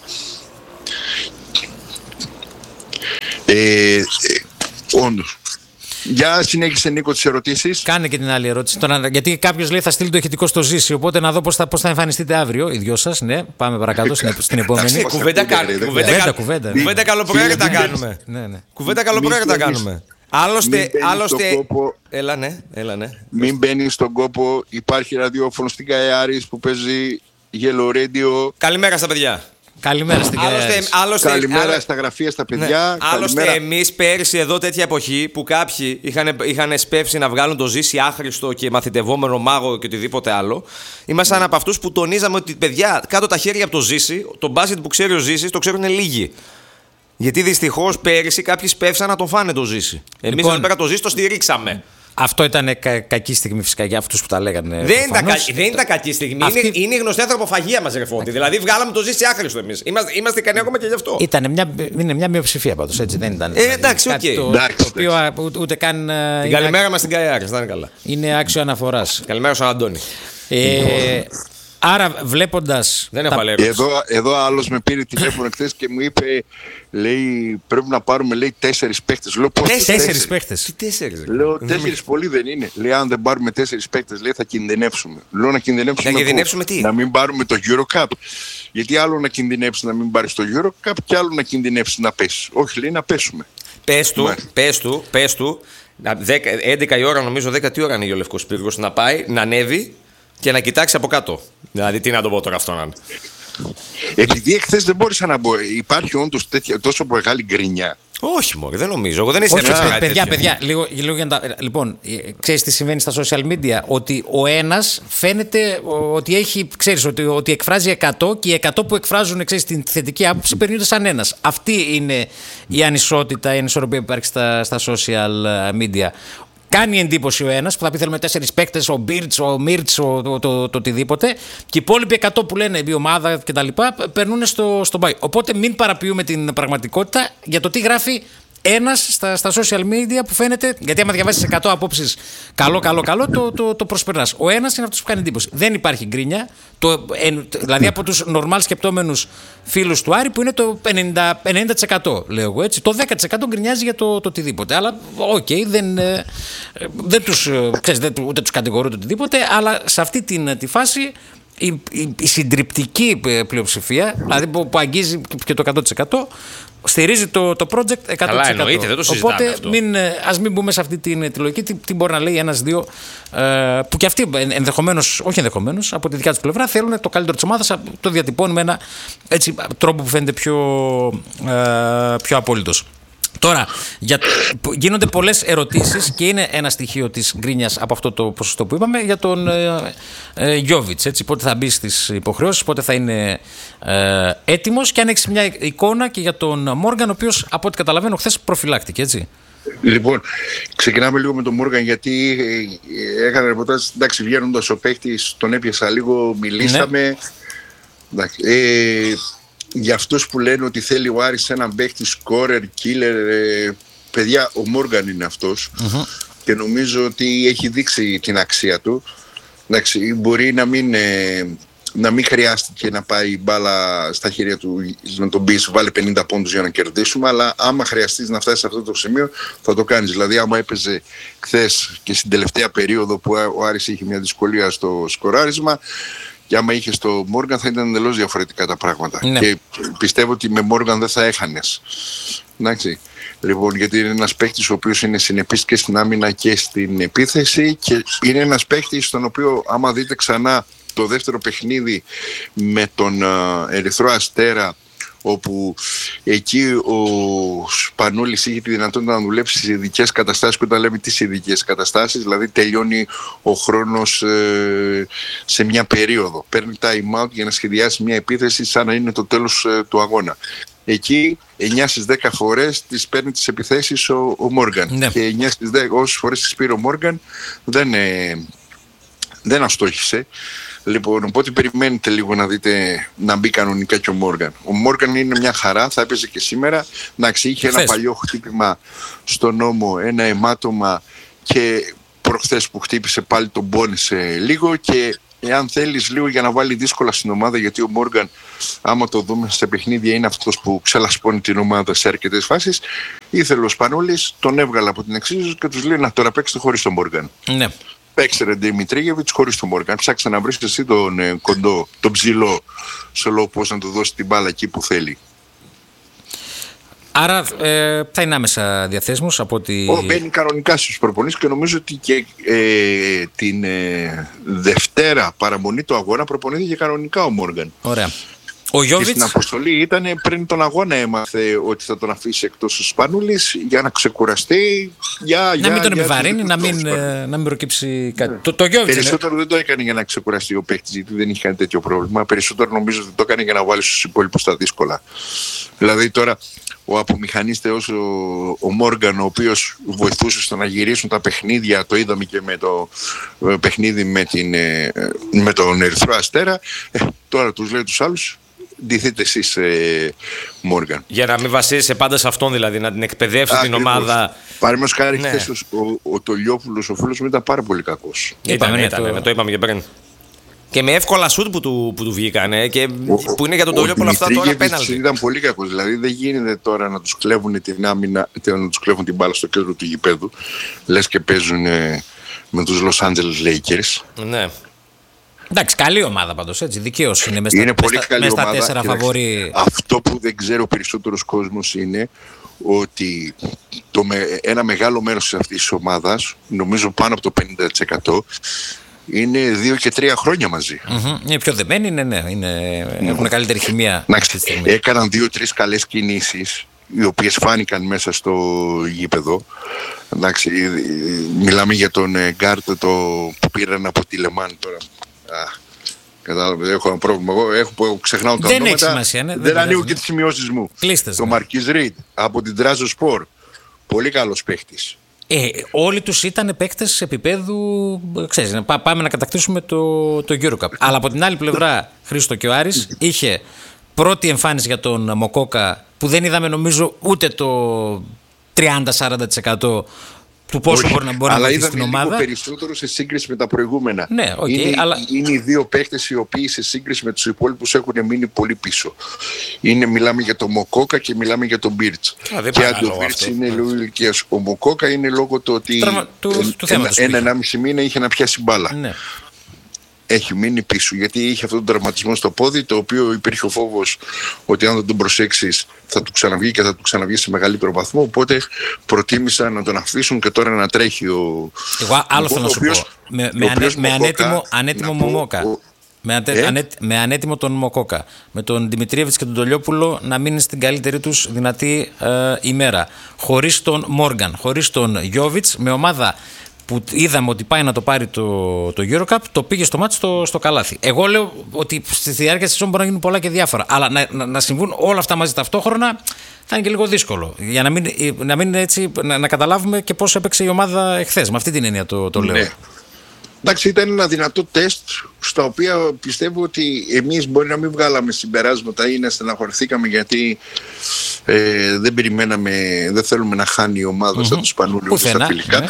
Ε, ε, όντως. Για συνέχισε Νίκο τις ερωτήσεις. Κάνε και την άλλη ερώτηση. Τώρα, γιατί κάποιο λέει θα στείλει το ηχητικό στο Ζήση. Οπότε να δω πώς θα, πώς θα εμφανιστείτε αύριο, οι δυο σας. Ναι, πάμε παρακάτω στην, στην επόμενη. Εντάξει, Κουβέντα ακούγεται, κάνουμε. ρε, Κουβέντα, κουβέντα, καλ- κουβέντα. κουβέντα καλοπροαίρετα Μην κάνουμε. Ναι, ναι. Κουβέντα καλοπροαίρετα Μην μπαίνεις- κάνουμε. Άλλωστε, μην μπαίνεις άλλωστε. στον κόπο. Έλα ναι, έλα ναι. Μην μπαίνει στον κόπο. Υπάρχει ραδιόφωνο στην Καεάρης που παίζει Yellow Radio. Καλημέρα στα παιδιά. Καλημέρα στην Άλλωστε, Καεάρης. άλλωστε, Καλημέρα άλλα- στα γραφεία, στα Ναι. παιδιά. Άλλωστε, Καλημέρα. εμείς πέρσι εδώ τέτοια εποχή που κάποιοι είχαν, είχαν σπεύσει να βγάλουν το Ζήση άχρηστο και μαθητευόμενο μάγο και οτιδήποτε άλλο, ήμασταν από αυτούς που τονίζαμε ότι παιδιά, κάτω τα χέρια από το Ζήση, το μπάσκετ που ξέρει ο Ζήσης το ξέρουν λίγοι. Γιατί δυστυχώς πέρυσι κάποιοι σπεύσαν να τον φάνε το Ζήση. Εμείς Λοιπόν, εδώ πέρα το Ζήση το στηρίξαμε. Αυτό ήταν κα, κακή στιγμή φυσικά για αυτούς που τα λέγανε. Δεν ήταν, προφανώς. κα, δεν ήταν κακή στιγμή. Αυτή- Είναι, είναι η γνωστή ανθρωποφαγία μας, ρε Φώτη. Δηλαδή, βγάλαμε το Ζήση άχρηστο εμείς. Είμαστε, είμαστε ικανοί ακόμα και γι' αυτό. Ήτανε μια, είναι μια μειοψηφία πάντως, έτσι δεν ήταν. Ε, εντάξει, κάτι οκ. Το, Εντάξει, το οποίο α, ούτε, ούτε καν ε, Την είναι, καλημέρα μας στην Καϊάρη, να είναι καλά. είναι άξιο αναφοράς. Καλημέρα στον Αντώνη. Ε, άρα βλέποντας. Δεν έχω τα- άλλη ερώτηση. Εδώ, εδώ άλλος με πήρε τηλέφωνο χθες και μου είπε, λέει, πρέπει να πάρουμε, λέει, τέσσερις παίχτες. Λέω, πώς Τέσσερις Τέσσερις παίχτες. Τι τέσσερις. ρε. Λέω, τέσσερις πολύ δεν είναι. Λέει, αν δεν πάρουμε τέσσερις παίκτες, λέει, θα κινδυνεύσουμε. Λέω, να κινδυνεύσουμε. Να πού? κινδυνεύσουμε τι? Να μην πάρουμε το EuroCup. Γιατί άλλο να κινδυνεύσει να μην πάρει το EuroCup και άλλο να κινδυνεύσει να πέσει. Όχι, λέει, να πέσουμε. Πες του, Μάλιστα. πες του, πες του. να- δέκα- έντεκα η ώρα, νομίζω, δέκα τι ώρα είναι ο Λευκός Πύργος, να πάει, να ανέβει και να κοιτάξει από κάτω. Δηλαδή, τι να το πω τώρα αυτό να είναι. Επειδή εχθές δεν μπόρεσα να μπω, υπάρχει όντως τέτοια, τόσο μεγάλη γκρινιά. Όχι, μωρέ, δεν νομίζω. Εγώ δεν Όχι, έστειλα παιδιά, κάτι παιδιά, τέτοιο. παιδιά, λίγο, λίγο για να τα. Λοιπόν, ε, ξέρεις τι συμβαίνει στα social media. Ότι ο ένας φαίνεται ο, ότι έχει, ξέρεις, ότι, ότι εκφράζει εκατό και οι εκατό που εκφράζουν, ξέρεις, την θετική άποψη περνούνται σαν ένας. Αυτή είναι η ανισότητα, η ανισορροπία που υπάρχει στα, στα social media. Κάνει εντύπωση ο ένας που θα πει θέλουμε τέσσερις παίκτες, ο Μπίρτς, ο Μίρτς, ο, το, το, το οτιδήποτε. Και οι υπόλοιποι εκατό που λένε η ομάδα κτλ. Περνούν στο, στο μπάι. Οπότε μην παραποιούμε την πραγματικότητα για το τι γράφει ένας στα, στα social media που φαίνεται. Γιατί άμα διαβάσεις εκατό απόψεις καλό, καλό, καλό, το, το, το προσπερνάς. Ο ένας είναι αυτός που κάνει εντύπωση. Δεν υπάρχει γκρίνια. Το, εν, δηλαδή από τους normal σκεπτόμενους φίλους του Άρη που είναι το ενενήντα, ενενήντα τοις εκατό λέω εγώ έτσι. Το δέκα τοις εκατό γκρινιάζει για το, το οτιδήποτε. Αλλά οκ, okay, δεν, ε, δεν τους, ε, ξέρεις, δεν, ούτε τους κατηγορούν οτιδήποτε. Αλλά σε αυτή την, τη φάση η, η, η συντριπτική πλειοψηφία, δηλαδή που, που αγγίζει και το εκατό τοις εκατό, στηρίζει το, το project εκατό τοις εκατό. Καλά, εννοείται, δεν το συζητάμε Οπότε αυτό. μην, ε, ας μην μπούμε σε αυτή την, τη λογική. Τι, τι μπορεί να λέει ένας-δύο ε, που κι αυτοί ενδεχομένως, όχι ενδεχομένως, από τη δικιά τους πλευρά θέλουν το καλύτερο της ομάδας, το διατυπώνουν με ένα έτσι, τρόπο που φαίνεται πιο, ε, πιο απόλυτος. Τώρα, για, γίνονται πολλές ερωτήσεις και είναι ένα στοιχείο της γκρίνιας από αυτό το ποσοστό που είπαμε για τον ε, ε, Γιόβιτς. Έτσι, πότε θα μπει στις υποχρεώσεις, πότε θα είναι ε, έτοιμος και αν έχεις μια εικόνα και για τον Μόργαν, ο οποίος από ό,τι καταλαβαίνω χθες προφυλάκτηκε, έτσι. Λοιπόν, ξεκινάμε λίγο με τον Μόργαν γιατί ε, έκανα ρεπορτάζ. Εντάξει, βγαίνοντας ο παίκτης, τον έπιασα λίγο, μιλήσαμε. Ναι. Εντάξει, ε, για αυτούς που λένε ότι θέλει ο Άρης έναν παίκτη σκόρερ, killer, ε, παιδιά, ο Μόργαν είναι αυτός mm-hmm. και νομίζω ότι έχει δείξει την αξία του. Εντάξει, μπορεί να μην, ε, να μην χρειάστηκε να πάει η μπάλα στα χέρια του να τον πεις βάλε πενήντα πόντους για να κερδίσουμε, αλλά άμα χρειαστείς να φτάσεις σε αυτό το σημείο θα το κάνεις. Δηλαδή άμα έπαιζε χθες και στην τελευταία περίοδο που ο Άρης είχε μια δυσκολία στο σκοράρισμα, και άμα είχε το Μόργαν θα ήταν εντελώς διαφορετικά τα πράγματα. Ναι. Και πιστεύω ότι με Μόργαν δεν θα έχανες. Εντάξει. Λοιπόν, γιατί είναι ένας παίκτης ο οποίος είναι συνεπής και στην άμυνα και στην επίθεση και είναι ένας παίκτης στον οποίο άμα δείτε ξανά το δεύτερο παιχνίδι με τον Ερυθρό Αστέρα, όπου εκεί ο Σπανούλης είχε τη δυνατότητα να δουλέψει σε ειδικές καταστάσεις, και όταν λέμε τις ειδικές καταστάσεις, δηλαδή τελειώνει ο χρόνος ε, σε μια περίοδο. Παίρνει time out για να σχεδιάσει μια επίθεση σαν να είναι το τέλος ε, του αγώνα. εκεί εννιά στις δέκα φορές τις παίρνει τις επιθέσεις ο, ο Μόργαν. Ναι. Και εννιά στις δέκα όσες φορές τις πήρε ο Μόργαν δεν, ε, δεν αστόχησε. Λοιπόν, οπότε περιμένετε λίγο να δείτε να μπει κανονικά και ο Μόργαν. Ο Μόργαν είναι μια χαρά, θα έπαιζε και σήμερα. Εντάξει, είχε ένα παλιό χτύπημα στον ώμο, ένα αιμάτωμα και προχθές που χτύπησε πάλι τον πόνισε λίγο και εάν θέλεις λίγο για να βάλει δύσκολα στην ομάδα, γιατί ο Μόργαν, άμα το δούμε σε παιχνίδια, είναι αυτός που ξελασπώνει την ομάδα σε αρκετές φάσεις, ήθελε ο Σπανούλης, τον έβγαλε από την εξίσωση και τους λέει να τώρα παίξετε χωρίς τον Μόργαν. Ναι. Παίξε ρε Δημητρίγεβιτς χωρίς τον Μόργαν. Ψάξε να βρεις εσύ τον ε, κοντό, τον ψηλό, σε λόγο πώς να του δώσει την μπάλα εκεί που θέλει. Άρα ε, θα είναι άμεσα διαθέσιμος από τη... Ο, μπαίνει κανονικά στους προπονήσεις και νομίζω ότι και ε, την ε, Δευτέρα παραμονή του αγώνα προπονήθηκε κανονικά ο Μόργαν. Ωραία. Ο Γιώβιτς... Και στην αποστολή ήταν πριν τον αγώνα έμαθε ότι θα τον αφήσει εκτός ο Σπανούλης για να ξεκουραστεί. Για, να για, μην τον για, επιβαρύνει, να, μην, ε, να μην προκύψει κάτι. Ναι. Το, το Γιώβιτς, περισσότερο είναι... δεν το έκανε για να ξεκουραστεί ο παίκτης, γιατί δεν είχε κάνει τέτοιο πρόβλημα. Περισσότερο νομίζω ότι το έκανε για να βάλει στους υπόλοιπους τα δύσκολα. Δηλαδή τώρα ο απομηχανίστεος ο, ο Μόργαν, ο οποίος βοηθούσε στο να γυρίσουν τα παιχνίδια, το είδαμε και με το ε, παιχνίδι με, την, ε, με τον Ερυθρό Αστέρα, ε, τώρα τους λέει τους άλλους, ντυθείτε εσείς ε, Μόργαν. Για να μην βασίζεσαι πάντα σε αυτόν, δηλαδή, να την εκπαιδεύσει την ομάδα. Παραδείγματος χάρη, ναι. Χθες ο, ο, ο Τολιόπουλος, ο φίλος μου, ήταν πάρα πολύ κακός. Ήταν, ήταν, ήταν, το... το είπαμε και πριν. Και με εύκολα σουτ που του, που του βγήκανε και ο, που είναι για τον Τολιόπουλο αυτά τώρα πέναλτι. Ήταν πολύ κακός. Δηλαδή δεν γίνεται τώρα να τους κλέβουν την άμυνα, να τους κλέβουν την μπάλα στο κέντρο του γηπέδου. Λες και παίζουν ε, με τους Los Angeles Lakers. Ναι. Εντάξει, καλή ομάδα πάντως, έτσι, δικαίως είναι μέσα είναι πολύ καλή στα ομάδα. τέσσερα φαβορί. Αυτό που δεν ξέρω περισσότερος κόσμος είναι ότι το με, ένα μεγάλο μέρος αυτής της ομάδας, νομίζω πάνω από το πενήντα τοις εκατό, είναι δύο και τρία χρόνια μαζί. Mm-hmm. Είναι πιο δεμένοι, είναι, ναι, είναι, mm. έχουν καλύτερη χημεία. Έκαναν δύο-τρεις καλές κινήσεις, οι οποίες φάνηκαν μέσα στο γήπεδο. Εντάξει, μιλάμε για τον Γκάρτ το που πήραν από τη Λεμάν τώρα. Α, κατάλαβε, έχω ένα πρόβλημα. Εγώ έχω, έχω, ξεχνάω τα ονόματα. Δεν έχει σημασία, ναι, δεν, δεν ανοίγω και τις σημειώσεις μου. Κλείστες, το ναι. Μαρκίζ Ριντ από την Τράζο Σπορ. Πολύ καλός παίχτης. Ε, όλοι τους ήταν παίκτες επίπεδου, ξέρεις, πά, πάμε να κατακτήσουμε το, το EuroCup. Αλλά από την άλλη πλευρά, Χρήστο, και ο Άρης είχε πρώτη εμφάνιση για τον Μοκόκα που δεν είδαμε νομίζω ούτε το τριάντα με σαράντα τοις εκατό του πόσο μπορεί να μπορεί να βοηθήσει την ομάδα. Αλλά είδαμε περισσότερο σε σύγκριση με τα προηγούμενα. Ναι, okay, είναι, αλλά... είναι οι δύο παίκτες οι οποίοι σε σύγκριση με τους υπόλοιπους έχουν μείνει πολύ πίσω. Είναι, μιλάμε για τον Μοκόκα και μιλάμε για τον Μπίρτς. Και αν το Μπίρτς είναι λόγω ηλικίας. Ο Μοκόκα είναι λόγω του ότι Τραυμα... του, του ένα, ένα, ενάμιση μήνα είχε να πιάσει μπάλα. Ναι. Έχει μείνει πίσω γιατί είχε αυτόν τον τραυματισμό στο πόδι, το οποίο υπήρχε ο φόβος ότι αν δεν τον προσέξεις θα του ξαναβγεί και θα του ξαναβγεί σε μεγαλύτερο βαθμό. Οπότε προτίμησαν να τον αφήσουν και τώρα να τρέχει ο. Εγώ άλλο θέλω να σου πω. Με, με, ανέ, με ανέτοιμο, ανέτοιμο Μομόκα. Ο... Με, ατε, ε? ανέ, με ανέτοιμο τον Μοκόκα. Με τον Δημητρίεβιτς και τον Τολιόπουλο να μείνει στην καλύτερη τους δυνατή ε, ημέρα. Χωρίς τον Μόργαν, χωρίς τον Γιώβιτς, με ομάδα που είδαμε ότι πάει να το πάρει το, το EuroCup, το πήγε στο μάτι στο, στο καλάθι. Εγώ λέω ότι στη διάρκεια της σεζόν μπορεί να γίνουν πολλά και διάφορα. Αλλά να, να, να συμβούν όλα αυτά μαζί ταυτόχρονα θα είναι και λίγο δύσκολο. Για να μην, να, μην έτσι, να, να καταλάβουμε και πώς έπαιξε η ομάδα εχθές. Με αυτή την έννοια το, το λέω. Ναι. Εντάξει, ήταν ένα δυνατό τεστ στα οποία πιστεύω ότι εμείς μπορεί να μην βγάλαμε συμπεράσματα ή να στεναχωρηθήκαμε γιατί ε, δεν περιμέναμε, δεν θέλουμε να χάνει η ομάδα mm-hmm. σαν του Σπανούλιου στα φιλικά. Ναι.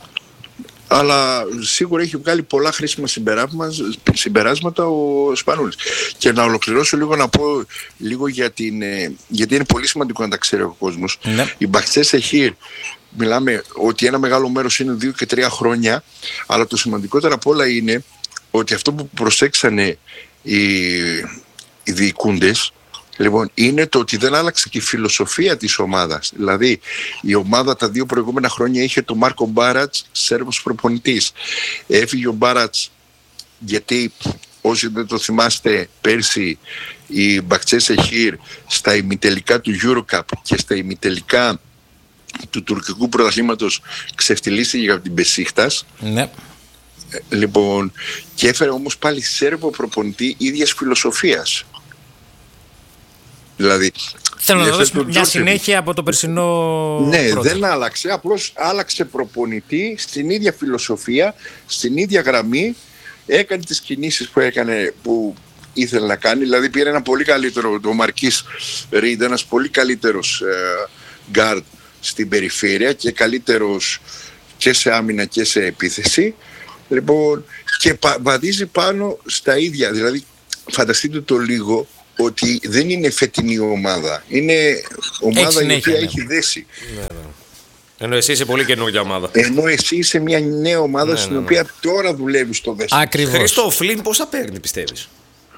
Αλλά σίγουρα έχει βγάλει πολλά χρήσιμα συμπεράσματα ο Σπανούλης. Και να ολοκληρώσω λίγο να πω λίγο για την, γιατί είναι πολύ σημαντικό να τα ξέρει ο κόσμος. Ναι. Η Μπαχτσές Εχίρ, μιλάμε ότι ένα μεγάλο μέρος είναι δύο και τρία χρόνια, αλλά το σημαντικότερο απ' όλα είναι ότι αυτό που προσέξανε οι, οι διοικούντες, λοιπόν, είναι το ότι δεν άλλαξε και η φιλοσοφία της ομάδας. Δηλαδή, η ομάδα τα δύο προηγούμενα χρόνια είχε τον Μάρκο Μπάρατς, Σέρβος προπονητής. Έφυγε ο Μπάρατς γιατί, όσοι δεν το θυμάστε, πέρσι η Μπαχτσές Εχίρ στα ημιτελικά του EuroCup και στα ημιτελικά του τουρκικού πρωταθλήματος ξεφτυλίστηκε από την Μπεσίχτας. Ναι. Λοιπόν, και έφερε όμως πάλι Σέρβο προπονητή ίδιας φιλοσοφίας. Δηλαδή, θέλω να δώσω μια συνέχεια από το περσινό. Ναι, πρώτο. Δεν άλλαξε. Απλώς άλλαξε προπονητή στην ίδια φιλοσοφία, στην ίδια γραμμή. Έκανε τις κινήσεις που έκανε, που ήθελε να κάνει. Δηλαδή πήρε ένα πολύ καλύτερο, το Μαρκίς Ριντ, ένας πολύ καλύτερος γκάρντ ε, στην περιφέρεια και καλύτερος και σε άμυνα και σε επίθεση. Λοιπόν, και πα, βαδίζει πάνω στα ίδια. Δηλαδή, φανταστείτε το λίγο ότι δεν είναι φετινή ομάδα. Είναι ομάδα η οποία έχει δέσει. Ναι, ναι. Ενώ εσύ είσαι πολύ καινούργια ομάδα. Ενώ εσύ είσαι μια νέα ομάδα, ναι, στην ναι, ναι. οποία τώρα δουλεύει στο δέσιμο. Ακριβώς. Χρήστο, ο Φλίν πόσα παίρνει, πιστεύεις?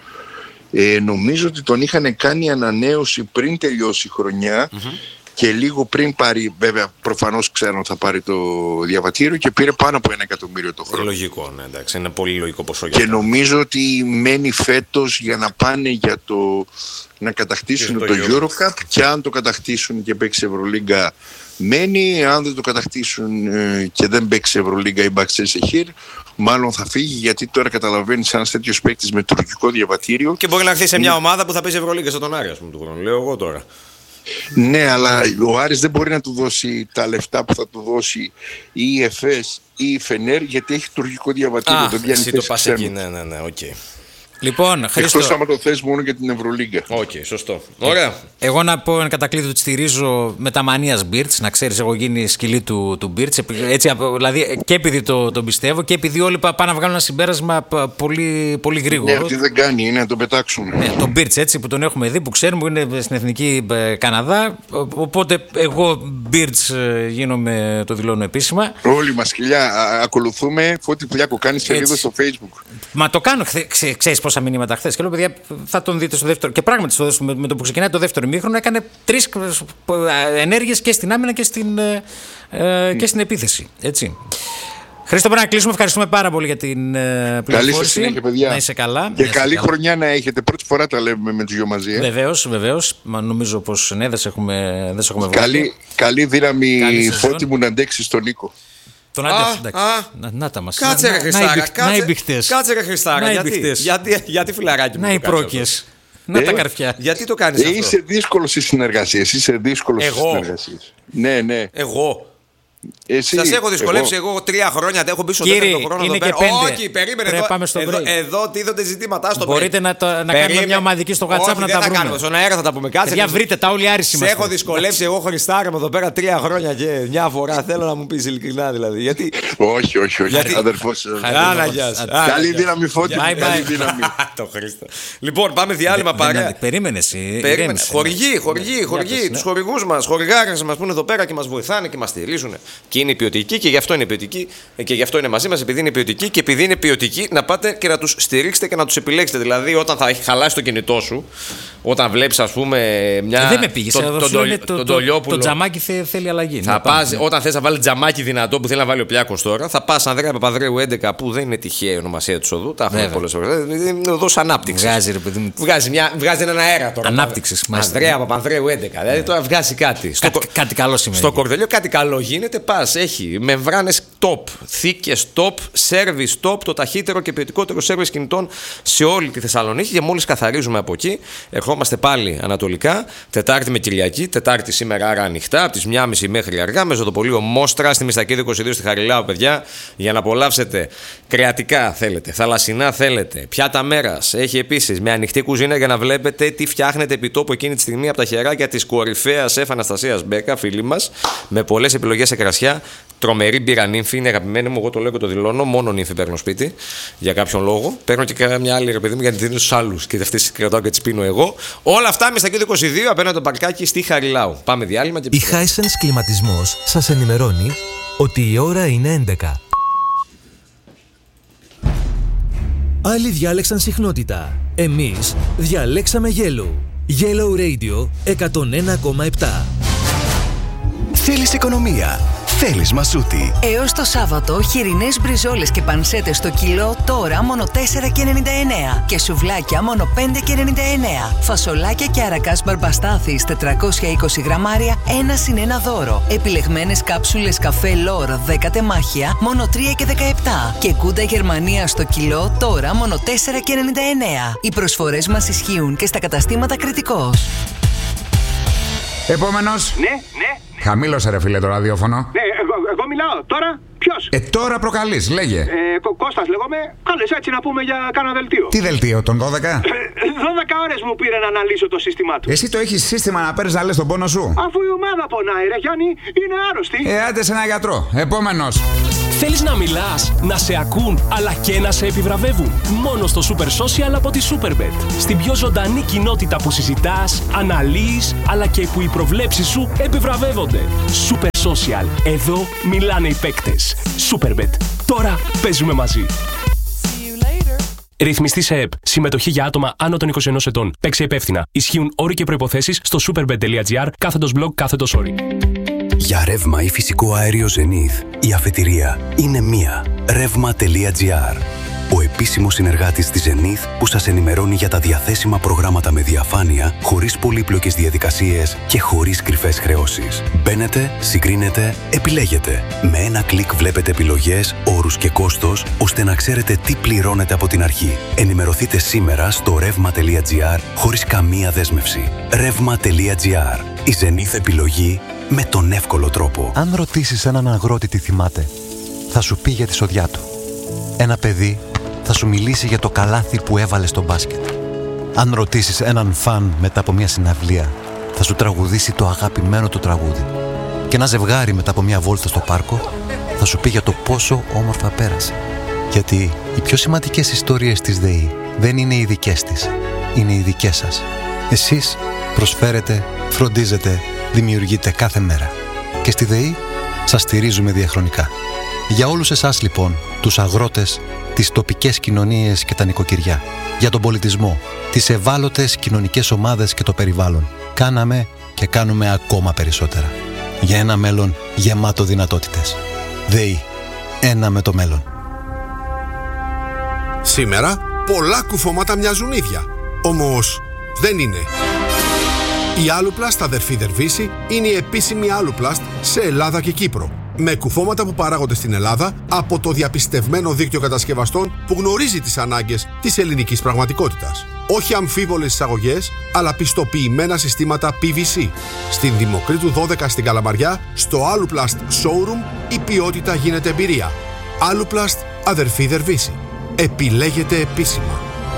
Ε, νομίζω ότι τον είχαν κάνει ανανέωση πριν τελειώσει η χρονιά. Mm-hmm. Και λίγο πριν πάρει, βέβαια προφανώς ξέρω θα πάρει το διαβατήριο, και πήρε πάνω από ένα εκατομμύριο το χρόνο. Λογικό, ναι, εντάξει, είναι πολύ λογικό ποσό. Και νομίζω ότι μένει φέτος για να πάνε για το να κατακτήσουν το, το Eurocup, και αν το κατακτήσουν και παίξει Ευρωλίγκα μένει, αν δεν το κατακτήσουν ε, και δεν παίξει Ευρωλίγκα ή Μπαξέσεχήρ, μάλλον θα φύγει, γιατί τώρα καταλαβαίνει ένα τέτοιο παίκτη με τουρκικό διαβατήριο. Και μπορεί να έρθει σε μια ομάδα που θα παίζει Ευρωλίγκα στον τον Άρη, α πούμε, του χρόνου. Λέω εγώ τώρα. Ναι, αλλά ο Άρης δεν μπορεί να του δώσει τα λεφτά που θα του δώσει η ΕΦΕΣ ή η Φενέρ, γιατί έχει τουρκικό διαβατήριο. Α, δεν εσύ το πας εκεί, ναι, ναι, ναι, οκ. Okay. Λοιπόν, Χρήστο... Εκτός άμα το θες μόνο για την Ευρωλίγκα. Οκ, okay, σωστό. Ωραία. Εγώ να πω εν κατακλείδη ότι στηρίζω με τα μανίας Μπίρτς. Να ξέρεις, έχω γίνει σκυλή του, του Μπίρτς. Έτσι, δηλαδή, και επειδή το, το πιστεύω και επειδή όλοι πάνε να βγάλουν ένα συμπέρασμα πολύ, πολύ γρήγορο. Ναι, αυτή δεν κάνει, είναι να τον πετάξουμε. Ναι, τον Μπίρτς, έτσι, που τον έχουμε δει, που ξέρουμε, είναι στην Εθνική Καναδά. Οπότε εγώ Μπίρτς γίνομαι, το δηλώνω επίσημα. Όλοι μας, σκυλιά, ακολουθούμε. Φώτη Πλιάκο, κάνει σελίδα στο Facebook. Μα το κάνω, ξέρεις πόσα μηνύματα χθες. Και λέω, παιδιά, θα τον δείτε στο δεύτερο. Και πράγματι, στο δεύτερο, με το που ξεκινάει το δεύτερο ημίχρονο, έκανε τρεις ενέργειες και στην άμυνα και στην, ε, και στην επίθεση. Έτσι. Χρήστο, πρέπει να κλείσουμε. Ευχαριστούμε πάρα πολύ για την πληροφόρηση. Καλή σας συνέχεια, παιδιά. Να είσαι καλά. Και καλή καλά. χρονιά να έχετε. Πρώτη φορά τα λέμε με τους δυο μαζί. Ε. Βεβαίως, βεβαίως. Μα νομίζω πως ναι, δεν σε έχουμε, δεν σε έχουμε καλή, καλή δύναμη, Φώτη μου, να αντέξεις τον Νίκο. Τον Άντε, εντάξει. Να, να τα μας. Κάτσε ρε Χριστάρα. Κάτσε ρε Χριστάρα. Γιατί, γιατί, γιατί φιλαράκι μου. Να οι πρόκειες. Να ε, τα καρφιά. Γιατί το κάνεις ε, αυτό? Είσαι δύσκολος στις συνεργασίες. Είσαι δύσκολος στις συνεργασίες. Ναι, ναι. Εγώ. Εσύ, σας έχω δυσκολεύσει εγώ, εγώ τρία χρόνια, έχω μπει στο δεύτερο χρόνο. Είναι και πέντε. Όχι, περίμενε εδώ. Πάμε στο εδώ, εδώ τίθονται ζητήματα. Στο Μπορείτε break. να, το, να κάνουμε μια ομαδική στο WhatsApp να τα βρούμε. Κάνουμε. Στον αέρα θα τα πούμε. Κάτσε. Για βρείτε τα όλοι Άρης είμαστε. Σε έχω δυσκολεύσει εγώ, Χριστάρα, με εδώ πέρα τρία χρόνια και μια φορά. Θέλω να μου πεις ειλικρινά δηλαδή. Γιατί... Όχι, όχι, όχι. Γιατί... Αδερφός. Καλή δύναμη, Φώτη. Καλή δύναμη. Το Χρήστο. Λοιπόν, πάμε διάλειμμα παρέα. Περίμενε εσύ. Χορηγοί, χορηγοί, χορηγοί. Του χορηγούς μας, χορηγάρες μας που είναι εδώ πέρα και μας βοηθάνε και μας στηρίζουν. Και είναι ποιοτικοί και γι' αυτό είναι ποιοτικοί και γι' αυτό είναι μαζί μας, επειδή είναι ποιοτικοί και επειδή είναι ποιοτικοί, να πάτε και να τους στηρίξετε και να τους επιλέξετε. Δηλαδή, όταν θα έχει χαλάσει το κινητό σου, όταν βλέπεις, ας πούμε, μια. Δεν με πήγε. Τον το, το, το, το, το τζαμάκι θε, θέλει αλλαγή. Θα πας, όταν θες να βάλει τζαμάκι δυνατό που θέλει να βάλει ο Πλιάκος τώρα, θα πας Ανδρέα Παπανδρέου έντεκα, που δεν είναι τυχαία η ονομασία του οδού. Τα έχουμε πολλές φορές. Είναι οδός ανάπτυξης. Βγάζει, ρε παιδί μου. Βγάζει, μια, βγάζει έναν αέρα τώρα. Ανάπτυξης. Ανδρέα Παπανδρέου έντεκα. Δηλαδή τώρα βγάζει κάτι. Κάτι καλό σημαίνει. Στο Κορδελιό κάτι καλό γίνεται. Πας, έχει μεμβράνες top, θήκες top, service top, το ταχύτερο και ποιοτικότερο service κινητών σε όλη τη Θεσσαλονίκη. Και μόλις καθαρίζουμε από εκεί, ερχόμαστε πάλι ανατολικά, Τετάρτη με Κυριακή. Τετάρτη σήμερα, άρα ανοιχτά, από τις μία και μισή μέχρι αργά, με ζωοτοπολείο Μόστρα στη Μιστακίδη είκοσι δύο στη Χαριλάου, παιδιά, για να απολαύσετε κρεατικά θέλετε, θαλασσινά θέλετε, πιάτα μέρας. Έχει επίσης με ανοιχτή κουζίνα για να βλέπετε τι φτιάχνετε επί τόπου εκείνη τη στιγμή από τα χεράκια της κορυφαίας σεφ Αναστασίας Μπέκα, φίλη μας, με πολλές επιλογές σε κρασιά. Τρομερή μπύρα νύμφη, είναι αγαπημένη μου, εγώ το λέω και το δηλώνω. Μόνο νύμφη παίρνω σπίτι για κάποιον λόγο. Παίρνω και μια άλλη, ρε παιδί μου, για να τη δίνω στους άλλους και αυτές κρατάω και τις πίνω εγώ. Όλα αυτά με στα είκοσι δύο απέναντι το παρκάκι στη Χαριλάου. Πάμε διάλειμμα και η Hisense Κλιματισμός σας ενημερώνει ότι η ώρα είναι έντεκα. Άλλοι διάλεξαν συχνότητα. Εμείς διαλέξαμε Yellow. Yellow Radio εκατόν ένα κόμμα επτά. Θέλεις οικονομία. Θέλεις μασούτη. Έως το Σάββατο, χοιρινές μπριζόλες και πανσέτες στο κιλό τώρα μόνο τέσσερα και ενενήντα εννέα και σουβλάκια μόνο πέντε και ενενήντα εννέα. Φασολάκια και αρακάς μπαρμπαστάθης τετρακόσια είκοσι γραμμάρια, ένα συν ένα δώρο. Επιλεγμένες κάψουλες καφέ Λόρ δέκα τεμάχια μόνο τρία και δεκαεπτά και κούντα Γερμανία στο κιλό τώρα μόνο τέσσερα και ενενήντα εννέα. Οι προσφορές μας ισχύουν και στα καταστήματα Κρητικός. Επόμενος. Ναι, ναι. Χαμήλωσε ρε φίλε το ραδιόφωνο. Ναι, εγώ, εγώ μιλάω. Τώρα ποιος? Ε, τώρα προκαλείς, λέγε. Ε, Κω- Κώστας λέγομαι. Κάλες έτσι να πούμε για κάνα δελτίο. Τι δελτίο, τον δώδεκα? Ε, δώδεκα ώρες μου πήρε να αναλύσω το σύστημά του. Εσύ το έχεις σύστημα να παίρνεις να λες τον πόνο σου? Αφού η ομάδα πονάει, ρε Γιάννη, είναι άρρωστη. Ε, άντε σε ένα γιατρό. Επόμενος. Θέλεις να μιλάς, να σε ακούν, αλλά και να σε επιβραβεύουν? Μόνο στο Super Social από τη Superbet. Στην πιο ζωντανή κοινότητα που συζητάς, αναλύεις, αλλά και που οι προβλέψεις σου επιβραβεύονται. Super Social. Εδώ μιλάνε οι παίκτες. Superbet. Τώρα παίζουμε μαζί. Ρυθμιστή σε ΕΠ. Συμμετοχή για άτομα άνω των είκοσι ενός ετών. Παίξε υπεύθυνα. Ισχύουν όροι και προϋποθέσεις στο superbet.gr κάθετος blog κάθετος όροι. Για ρεύμα ή φυσικό αέριο Zenith, η αφετηρία είναι μία. ρεύμα.gr. Ο επίσημος συνεργάτης της Zenith που σας ενημερώνει για τα διαθέσιμα προγράμματα με διαφάνεια, χωρίς πολύπλοκες διαδικασίες και χωρίς κρυφές χρεώσεις. Μπαίνετε, συγκρίνετε, επιλέγετε. Με ένα κλικ βλέπετε επιλογές, όρους και κόστος, ώστε να ξέρετε τι πληρώνετε από την αρχή. Ενημερωθείτε σήμερα στο ρεύμα.gr χωρίς καμία δέσμευση. ρεύμα.gr. Η Zenith επιλογή με τον εύκολο τρόπο. Αν ρωτήσεις έναν αγρότη τι θυμάται, θα σου πει για τη σοδιά του. Ένα παιδί θα σου μιλήσει για το καλάθι που έβαλε στο μπάσκετ. Αν ρωτήσεις έναν φαν μετά από μια συναυλία, θα σου τραγουδήσει το αγαπημένο του τραγούδι. Και ένα ζευγάρι μετά από μια βόλτα στο πάρκο θα σου πει για το πόσο όμορφα πέρασε. Γιατί οι πιο σημαντικές ιστορίες της ΔΕΗ δεν είναι οι δικές της, είναι οι δικές σας. Εσείς προσφέρετε, φροντίζετε, δημιουργείτε κάθε μέρα. Και στη ΔΕΗ σας στηρίζουμε διαχρονικά. Για όλους εσάς λοιπόν, τους αγρότες, τις τοπικές κοινωνίες και τα νοικοκυριά, για τον πολιτισμό, τις ευάλωτες κοινωνικές ομάδες και το περιβάλλον, κάναμε και κάνουμε ακόμα περισσότερα. Για ένα μέλλον γεμάτο δυνατότητες. ΔΕΗ. Ένα με το μέλλον. Σήμερα πολλά κουφώματα μοιάζουν ίδια. Όμως δεν είναι. Η Aluplast αδερφή Δερβίση είναι η επίσημη Aluplast σε Ελλάδα και Κύπρο. Με κουφώματα που παράγονται στην Ελλάδα από το διαπιστευμένο δίκτυο κατασκευαστών που γνωρίζει τις ανάγκες της ελληνικής πραγματικότητας. Όχι αμφίβολες εισαγωγές, αλλά πιστοποιημένα συστήματα πι βι σι. Στην Δημοκρίτου δώδεκα στην Καλαμαριά, στο Aluplast Showroom, η ποιότητα γίνεται εμπειρία. Aluplast αδερφή Δερβίση. Επιλέγετε επίσημα.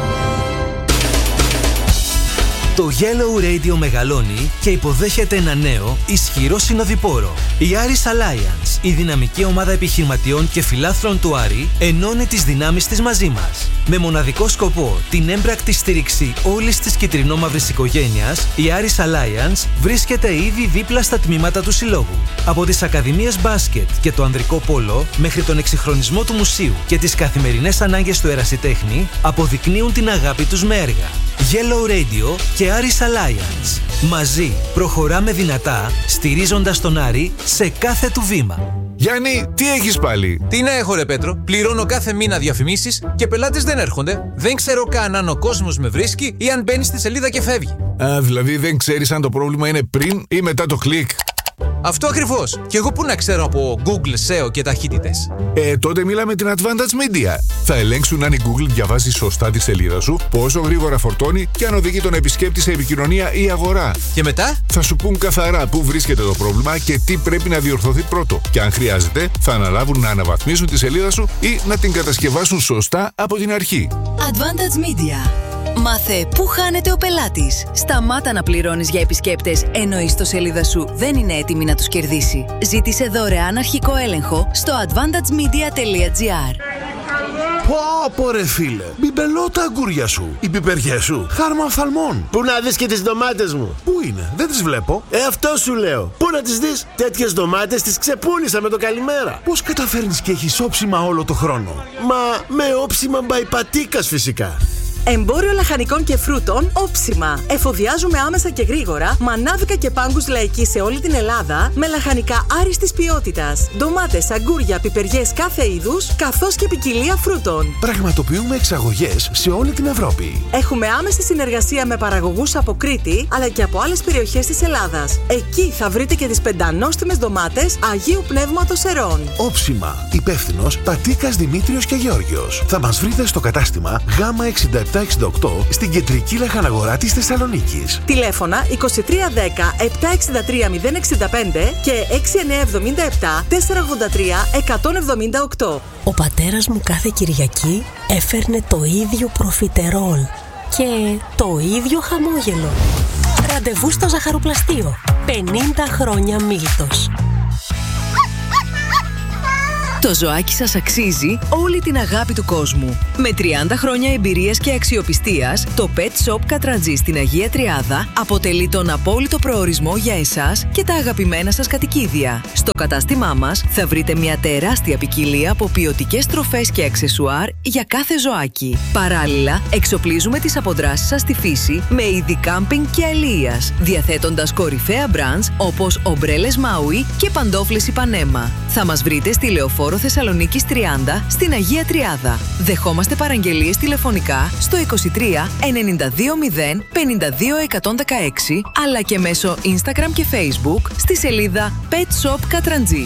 Το Yellow Radio μεγαλώνει και υποδέχεται ένα νέο, ισχυρό συνοδοιπόρο. Η Aris Alliance, η δυναμική ομάδα επιχειρηματιών και φιλάθλων του Άρη, ενώνει τις δυνάμεις της μαζί μας. Με μοναδικό σκοπό την έμπρακτη στήριξη όλης της κυτρινόμαυρης οικογένειας, η Aris Alliance βρίσκεται ήδη δίπλα στα τμήματα του συλλόγου. Από τις ακαδημίες μπάσκετ και το ανδρικό πόλο, μέχρι τον εξυγχρονισμό του μουσείου και τις καθημερινές ανάγκες του ερασιτέχνη, αποδεικνύουν την αγάπη τους με έργα. Yellow Radio και Aris Alliance. Μαζί προχωράμε δυνατά, στηρίζοντας τον Άρη σε κάθε του βήμα. Γιάννη, τι έχεις πάλι? Τι να έχω ρε Πέτρο, πληρώνω κάθε μήνα διαφημίσεις και πελάτες δεν έρχονται. Δεν ξέρω καν αν ο κόσμος με βρίσκει ή αν μπαίνει στη σελίδα και φεύγει. Α, δηλαδή δεν ξέρεις αν το πρόβλημα είναι πριν ή μετά το κλικ. Αυτό ακριβώς. Και εγώ πού να ξέρω από Google, σέο και ταχύτητες? Ε, τότε μίλα με την Advantage Media. Θα ελέγξουν αν η Google διαβάζει σωστά τη σελίδα σου, πόσο γρήγορα φορτώνει και αν οδηγεί τον επισκέπτη σε επικοινωνία ή αγορά. Και μετά? Θα σου πούν καθαρά πού βρίσκεται το πρόβλημα και τι πρέπει να διορθωθεί πρώτο. Και αν χρειάζεται, θα αναλάβουν να αναβαθμίσουν τη σελίδα σου ή να την κατασκευάσουν σωστά από την αρχή. Advantage Media. Μάθε πού χάνεται ο πελάτης. Σταμάτα να πληρώνεις για επισκέπτες ενώ η ιστοσελίδα σου δεν είναι έτοιμη να τους κερδίσει. Ζήτησε δωρεάν αρχικό έλεγχο στο advantage media τελεία gr. Πω πω ρε φίλε, μπιμπελώ τα αγκούρια σου. Οι πιπεριές σου, χάρμα οφθαλμών. Πού να δεις και τις ντομάτες μου? Πού είναι, δεν τις βλέπω. Ε, αυτό σου λέω. Πού να τις δεις? Τέτοιες ντομάτες τις ξεπούλησα με το καλημέρα. Πώς καταφέρνεις και έχεις όψιμα όλο το χρόνο? Μα με όψιμα μπαϊπατίκας φυσικά. Εμπόριο λαχανικών και φρούτων όψιμα. Εφοδιάζουμε άμεσα και γρήγορα μανάβικα και πάγκους λαϊκή σε όλη την Ελλάδα με λαχανικά άριστης ποιότητας. Ντομάτες, αγκούρια, πιπεριές κάθε είδους, καθώς και ποικιλία φρούτων. Πραγματοποιούμε εξαγωγές σε όλη την Ευρώπη. Έχουμε άμεση συνεργασία με παραγωγούς από Κρήτη αλλά και από άλλες περιοχές της Ελλάδας. Εκεί θα βρείτε και τις πεντανόστιμες ντομάτες Αγίου Πνεύματος Ερών. Όψιμα. Υπεύθυνος Πατίκας Δημήτριος και Γεώργιος. Θα μας βρείτε στο κατάστημα Γ εξήντα επτά επτά εξήντα οκτώ στην κεντρική λαχαναγορά της Θεσσαλονίκης. Τηλέφωνα είκοσι τρία δέκα επτά εξήντα τρία μηδέν εξήντα πέντε και έξι εννιά εβδομήντα επτά τετρακόσια ογδόντα τρία εκατόν εβδομήντα οκτώ. Ο πατέρας μου κάθε Κυριακή έφερνε το ίδιο προφιτερόλ και το ίδιο χαμόγελο. Ραντεβού στο ζαχαροπλαστείο. πενήντα χρόνια Μίλτος. Το ζωάκι σας αξίζει όλη την αγάπη του κόσμου. Με τριάντα χρόνια εμπειρίας και αξιοπιστίας, το Pet Shop Κατραντζή στην Αγία Τριάδα αποτελεί τον απόλυτο προορισμό για εσάς και τα αγαπημένα σας κατοικίδια. Στο κατάστημά μας θα βρείτε μια τεράστια ποικιλία από ποιοτικές τροφές και αξεσουάρ για κάθε ζωάκι. Παράλληλα, εξοπλίζουμε τις αποδράσεις σας στη φύση με είδη κάμπινγκ και αλίας, διαθέτοντας κορυφαία μπραντς όπως ομπρέλες Maui και παντόφλες Ipanema. Θα μας βρείτε στη Λεωφόρο Θεσσαλονίκης τριάντα στην Αγία Τριάδα. Δεχόμαστε παραγγελίες τηλεφωνικά στο είκοσι τρία ενενήντα δύο μηδέν πενήντα δύο εκατόν δεκαέξι αλλά και μέσω Instagram και Facebook στη σελίδα Pet Shop Κατραντζή.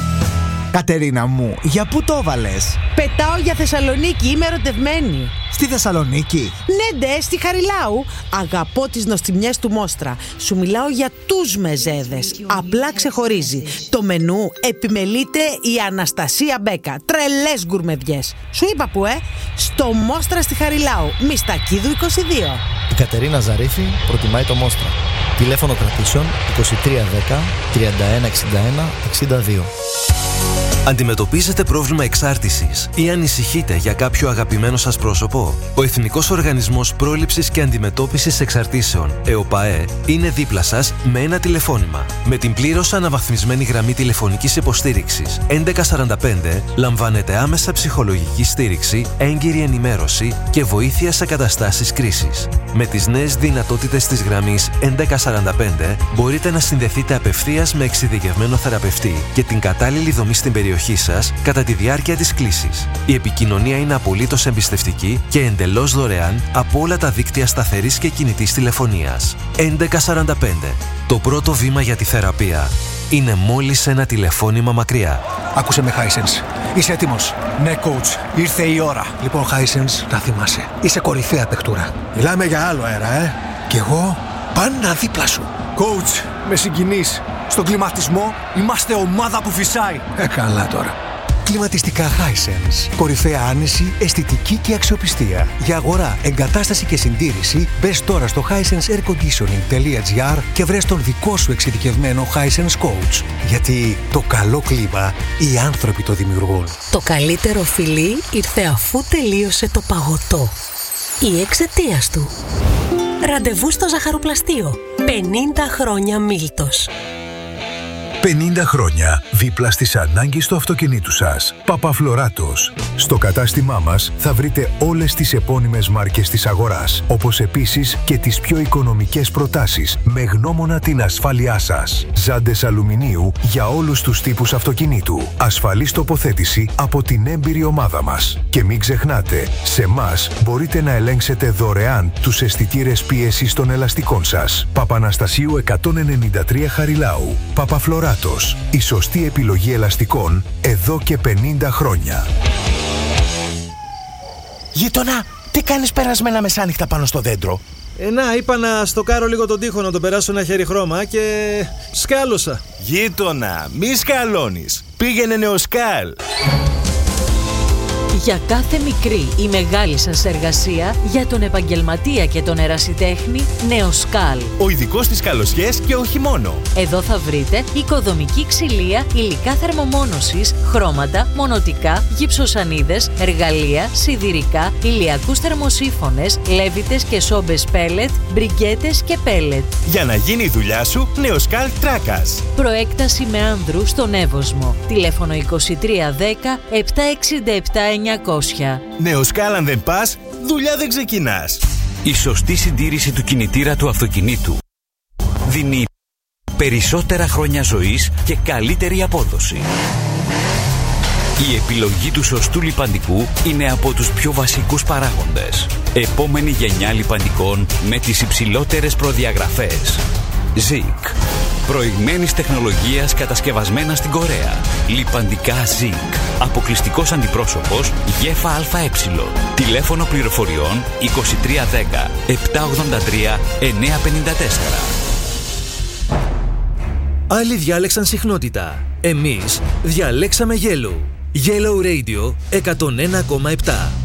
Κατερίνα μου, για πού το βάλες? Πετάω για Θεσσαλονίκη, είμαι ερωτευμένη. Στη Θεσσαλονίκη? Ναι, ντε, στη Χαριλάου. Αγαπώ τις νοστιμιές του Μόστρα. Σου μιλάω για τους μεζέδες. Απλά ξεχωρίζει. Το μενού επιμελείται η Αναστασία Μπέκα. Τρελές γκουρμεδιές. Σου είπα που, ε? Στο Μόστρα στη Χαριλάου. Μιστακίδου είκοσι δύο. Η Κατερίνα Ζαρίφη προτιμάει το Μόστρα. Τηλέφωνο κρατήσεων είκοσι τρία δέκα τριάντα ένα εξήντα ένα εξήντα δύο. Αντιμετωπίζετε πρόβλημα εξάρτησης ή ανησυχείτε για κάποιο αγαπημένο σας πρόσωπο? Ο Εθνικός Οργανισμός Πρόληψης και Αντιμετώπισης Εξαρτήσεων, ΕΟΠΑΕ, είναι δίπλα σας με ένα τηλεφώνημα. Με την πλήρως αναβαθμισμένη γραμμή τηλεφωνικής υποστήριξης έντεκα σαράντα πέντε λαμβάνετε άμεσα ψυχολογική στήριξη, έγκυρη ενημέρωση και βοήθεια σε καταστάσεις κρίσης. Με τις νέες δυνατότητες της γραμμής έντεκα σαράντα πέντε μπορείτε να συνδεθείτε απευθείας με εξειδικευμένο θεραπευτή και την κατάλληλη δομή στην περιοχή σας κατά τη διάρκεια της κλήσης. Η επικοινωνία είναι απολύτως εμπιστευτική και εντελώς δωρεάν από όλα τα δίκτυα σταθερής και κινητής τηλεφωνίας. έντεκα σαράντα πέντε. Το πρώτο βήμα για τη θεραπεία είναι μόλις ένα τηλεφώνημα μακριά. Άκουσε με, Hisense. Είσαι έτοιμος? Ναι, coach. Ήρθε η ώρα. Λοιπόν, Hisense, να θυμάσαι. Είσαι κορυφαία παιχτούρα. Μιλάμε για άλλο αέρα, ε. Κι εγώ πάντα δίπλα σου. Coach, με συγκινείς. Στον κλιματισμό είμαστε ομάδα που φυσάει. Ε, καλά τώρα. Κλιματιστικά Hisense. Κορυφαία άνεση, αισθητική και αξιοπιστία. Για αγορά, εγκατάσταση και συντήρηση, μπες τώρα στο hisense air conditioning τελεία gr και βρες τον δικό σου εξειδικευμένο Hisense Coach. Γιατί το καλό κλίμα οι άνθρωποι το δημιουργούν. Το καλύτερο φιλί ήρθε αφού τελείωσε το παγωτό. Ή εξαιτίας του. Ραντεβού στο ζαχαροπλαστείο. πενήντα χρόνια Μίλτος. πενήντα χρόνια δίπλα στις ανάγκες του αυτοκινήτου σας. Παπαφλωράτος. Στο κατάστημά μας θα βρείτε όλες τις επώνυμες μάρκες της αγοράς, όπως επίσης και τις πιο οικονομικές προτάσεις με γνώμονα την ασφάλειά σας. Ζάντες αλουμινίου για όλους τους τύπους αυτοκινήτου. Ασφαλής τοποθέτηση από την έμπειρη ομάδα μας. Και μην ξεχνάτε, σε εμάς μπορείτε να ελέγξετε δωρεάν τους αισθητήρες πίεσης των ελαστικών σας. Παπαναστασίου εκατόν ενενήντα τρία Χαριλάου. Παπαφλωράτος. Η σωστή επιλογή ελαστικών εδώ και πενήντα χρόνια. Γείτονα, τι κάνεις περασμένα μεσάνυχτα πάνω στο δέντρο? Ε, να, είπα να στοκάρω λίγο τον τοίχο, να τον περάσω ένα χέρι χρώμα και σκάλωσα. Γείτονα, μη σκαλώνεις. Πήγαινε Νεοσκάλ. Για κάθε μικρή ή μεγάλη σας εργασία, για τον επαγγελματία και τον ερασιτέχνη, Νεοσκάλ. Ο ειδικός στις καλοσιές και όχι μόνο. Εδώ θα βρείτε οικοδομική ξυλία, υλικά θερμομόνωσης, χρώματα, μονοτικά, γυψοσανίδες, εργαλεία, σιδηρικά, ηλιακούς θερμοσύφωνες, λέβητες και σόμπες πέλετ, μπριγκέτες και πέλετ. Για να γίνει η δουλειά σου, Νεοσκάλ Τράκας. Προέκταση με άνδρου στον Εύωσμο. Τηλέφωνο είκοσι τρία δέκα επτά εξήντα επτά εννιακόσια. Νεοσκάλ, αν δεν πας, δουλειά δεν ξεκινάς. Η σωστή συντήρηση του κινητήρα του αυτοκινήτου δίνει περισσότερα χρόνια ζωής και καλύτερη απόδοση. Η επιλογή του σωστού λιπαντικού είναι από τους πιο βασικούς παράγοντες. Επόμενη γενιά λιπαντικών με τις υψηλότερες προδιαγραφές. Ζικ. Προηγμένης τεχνολογίας κατασκευασμένα στην Κορέα. Λιπαντικά Zinc. Αποκλειστικός αντιπρόσωπος ΓΕΦΑ ΑΕ. Τηλέφωνο πληροφοριών είκοσι τρία δέκα επτακόσια ογδόντα τρία εννιακόσια πενήντα τέσσερα. Άλλοι διάλεξαν συχνότητα. Εμείς διαλέξαμε Yellow. Yellow Radio εκατόν ένα κόμμα επτά.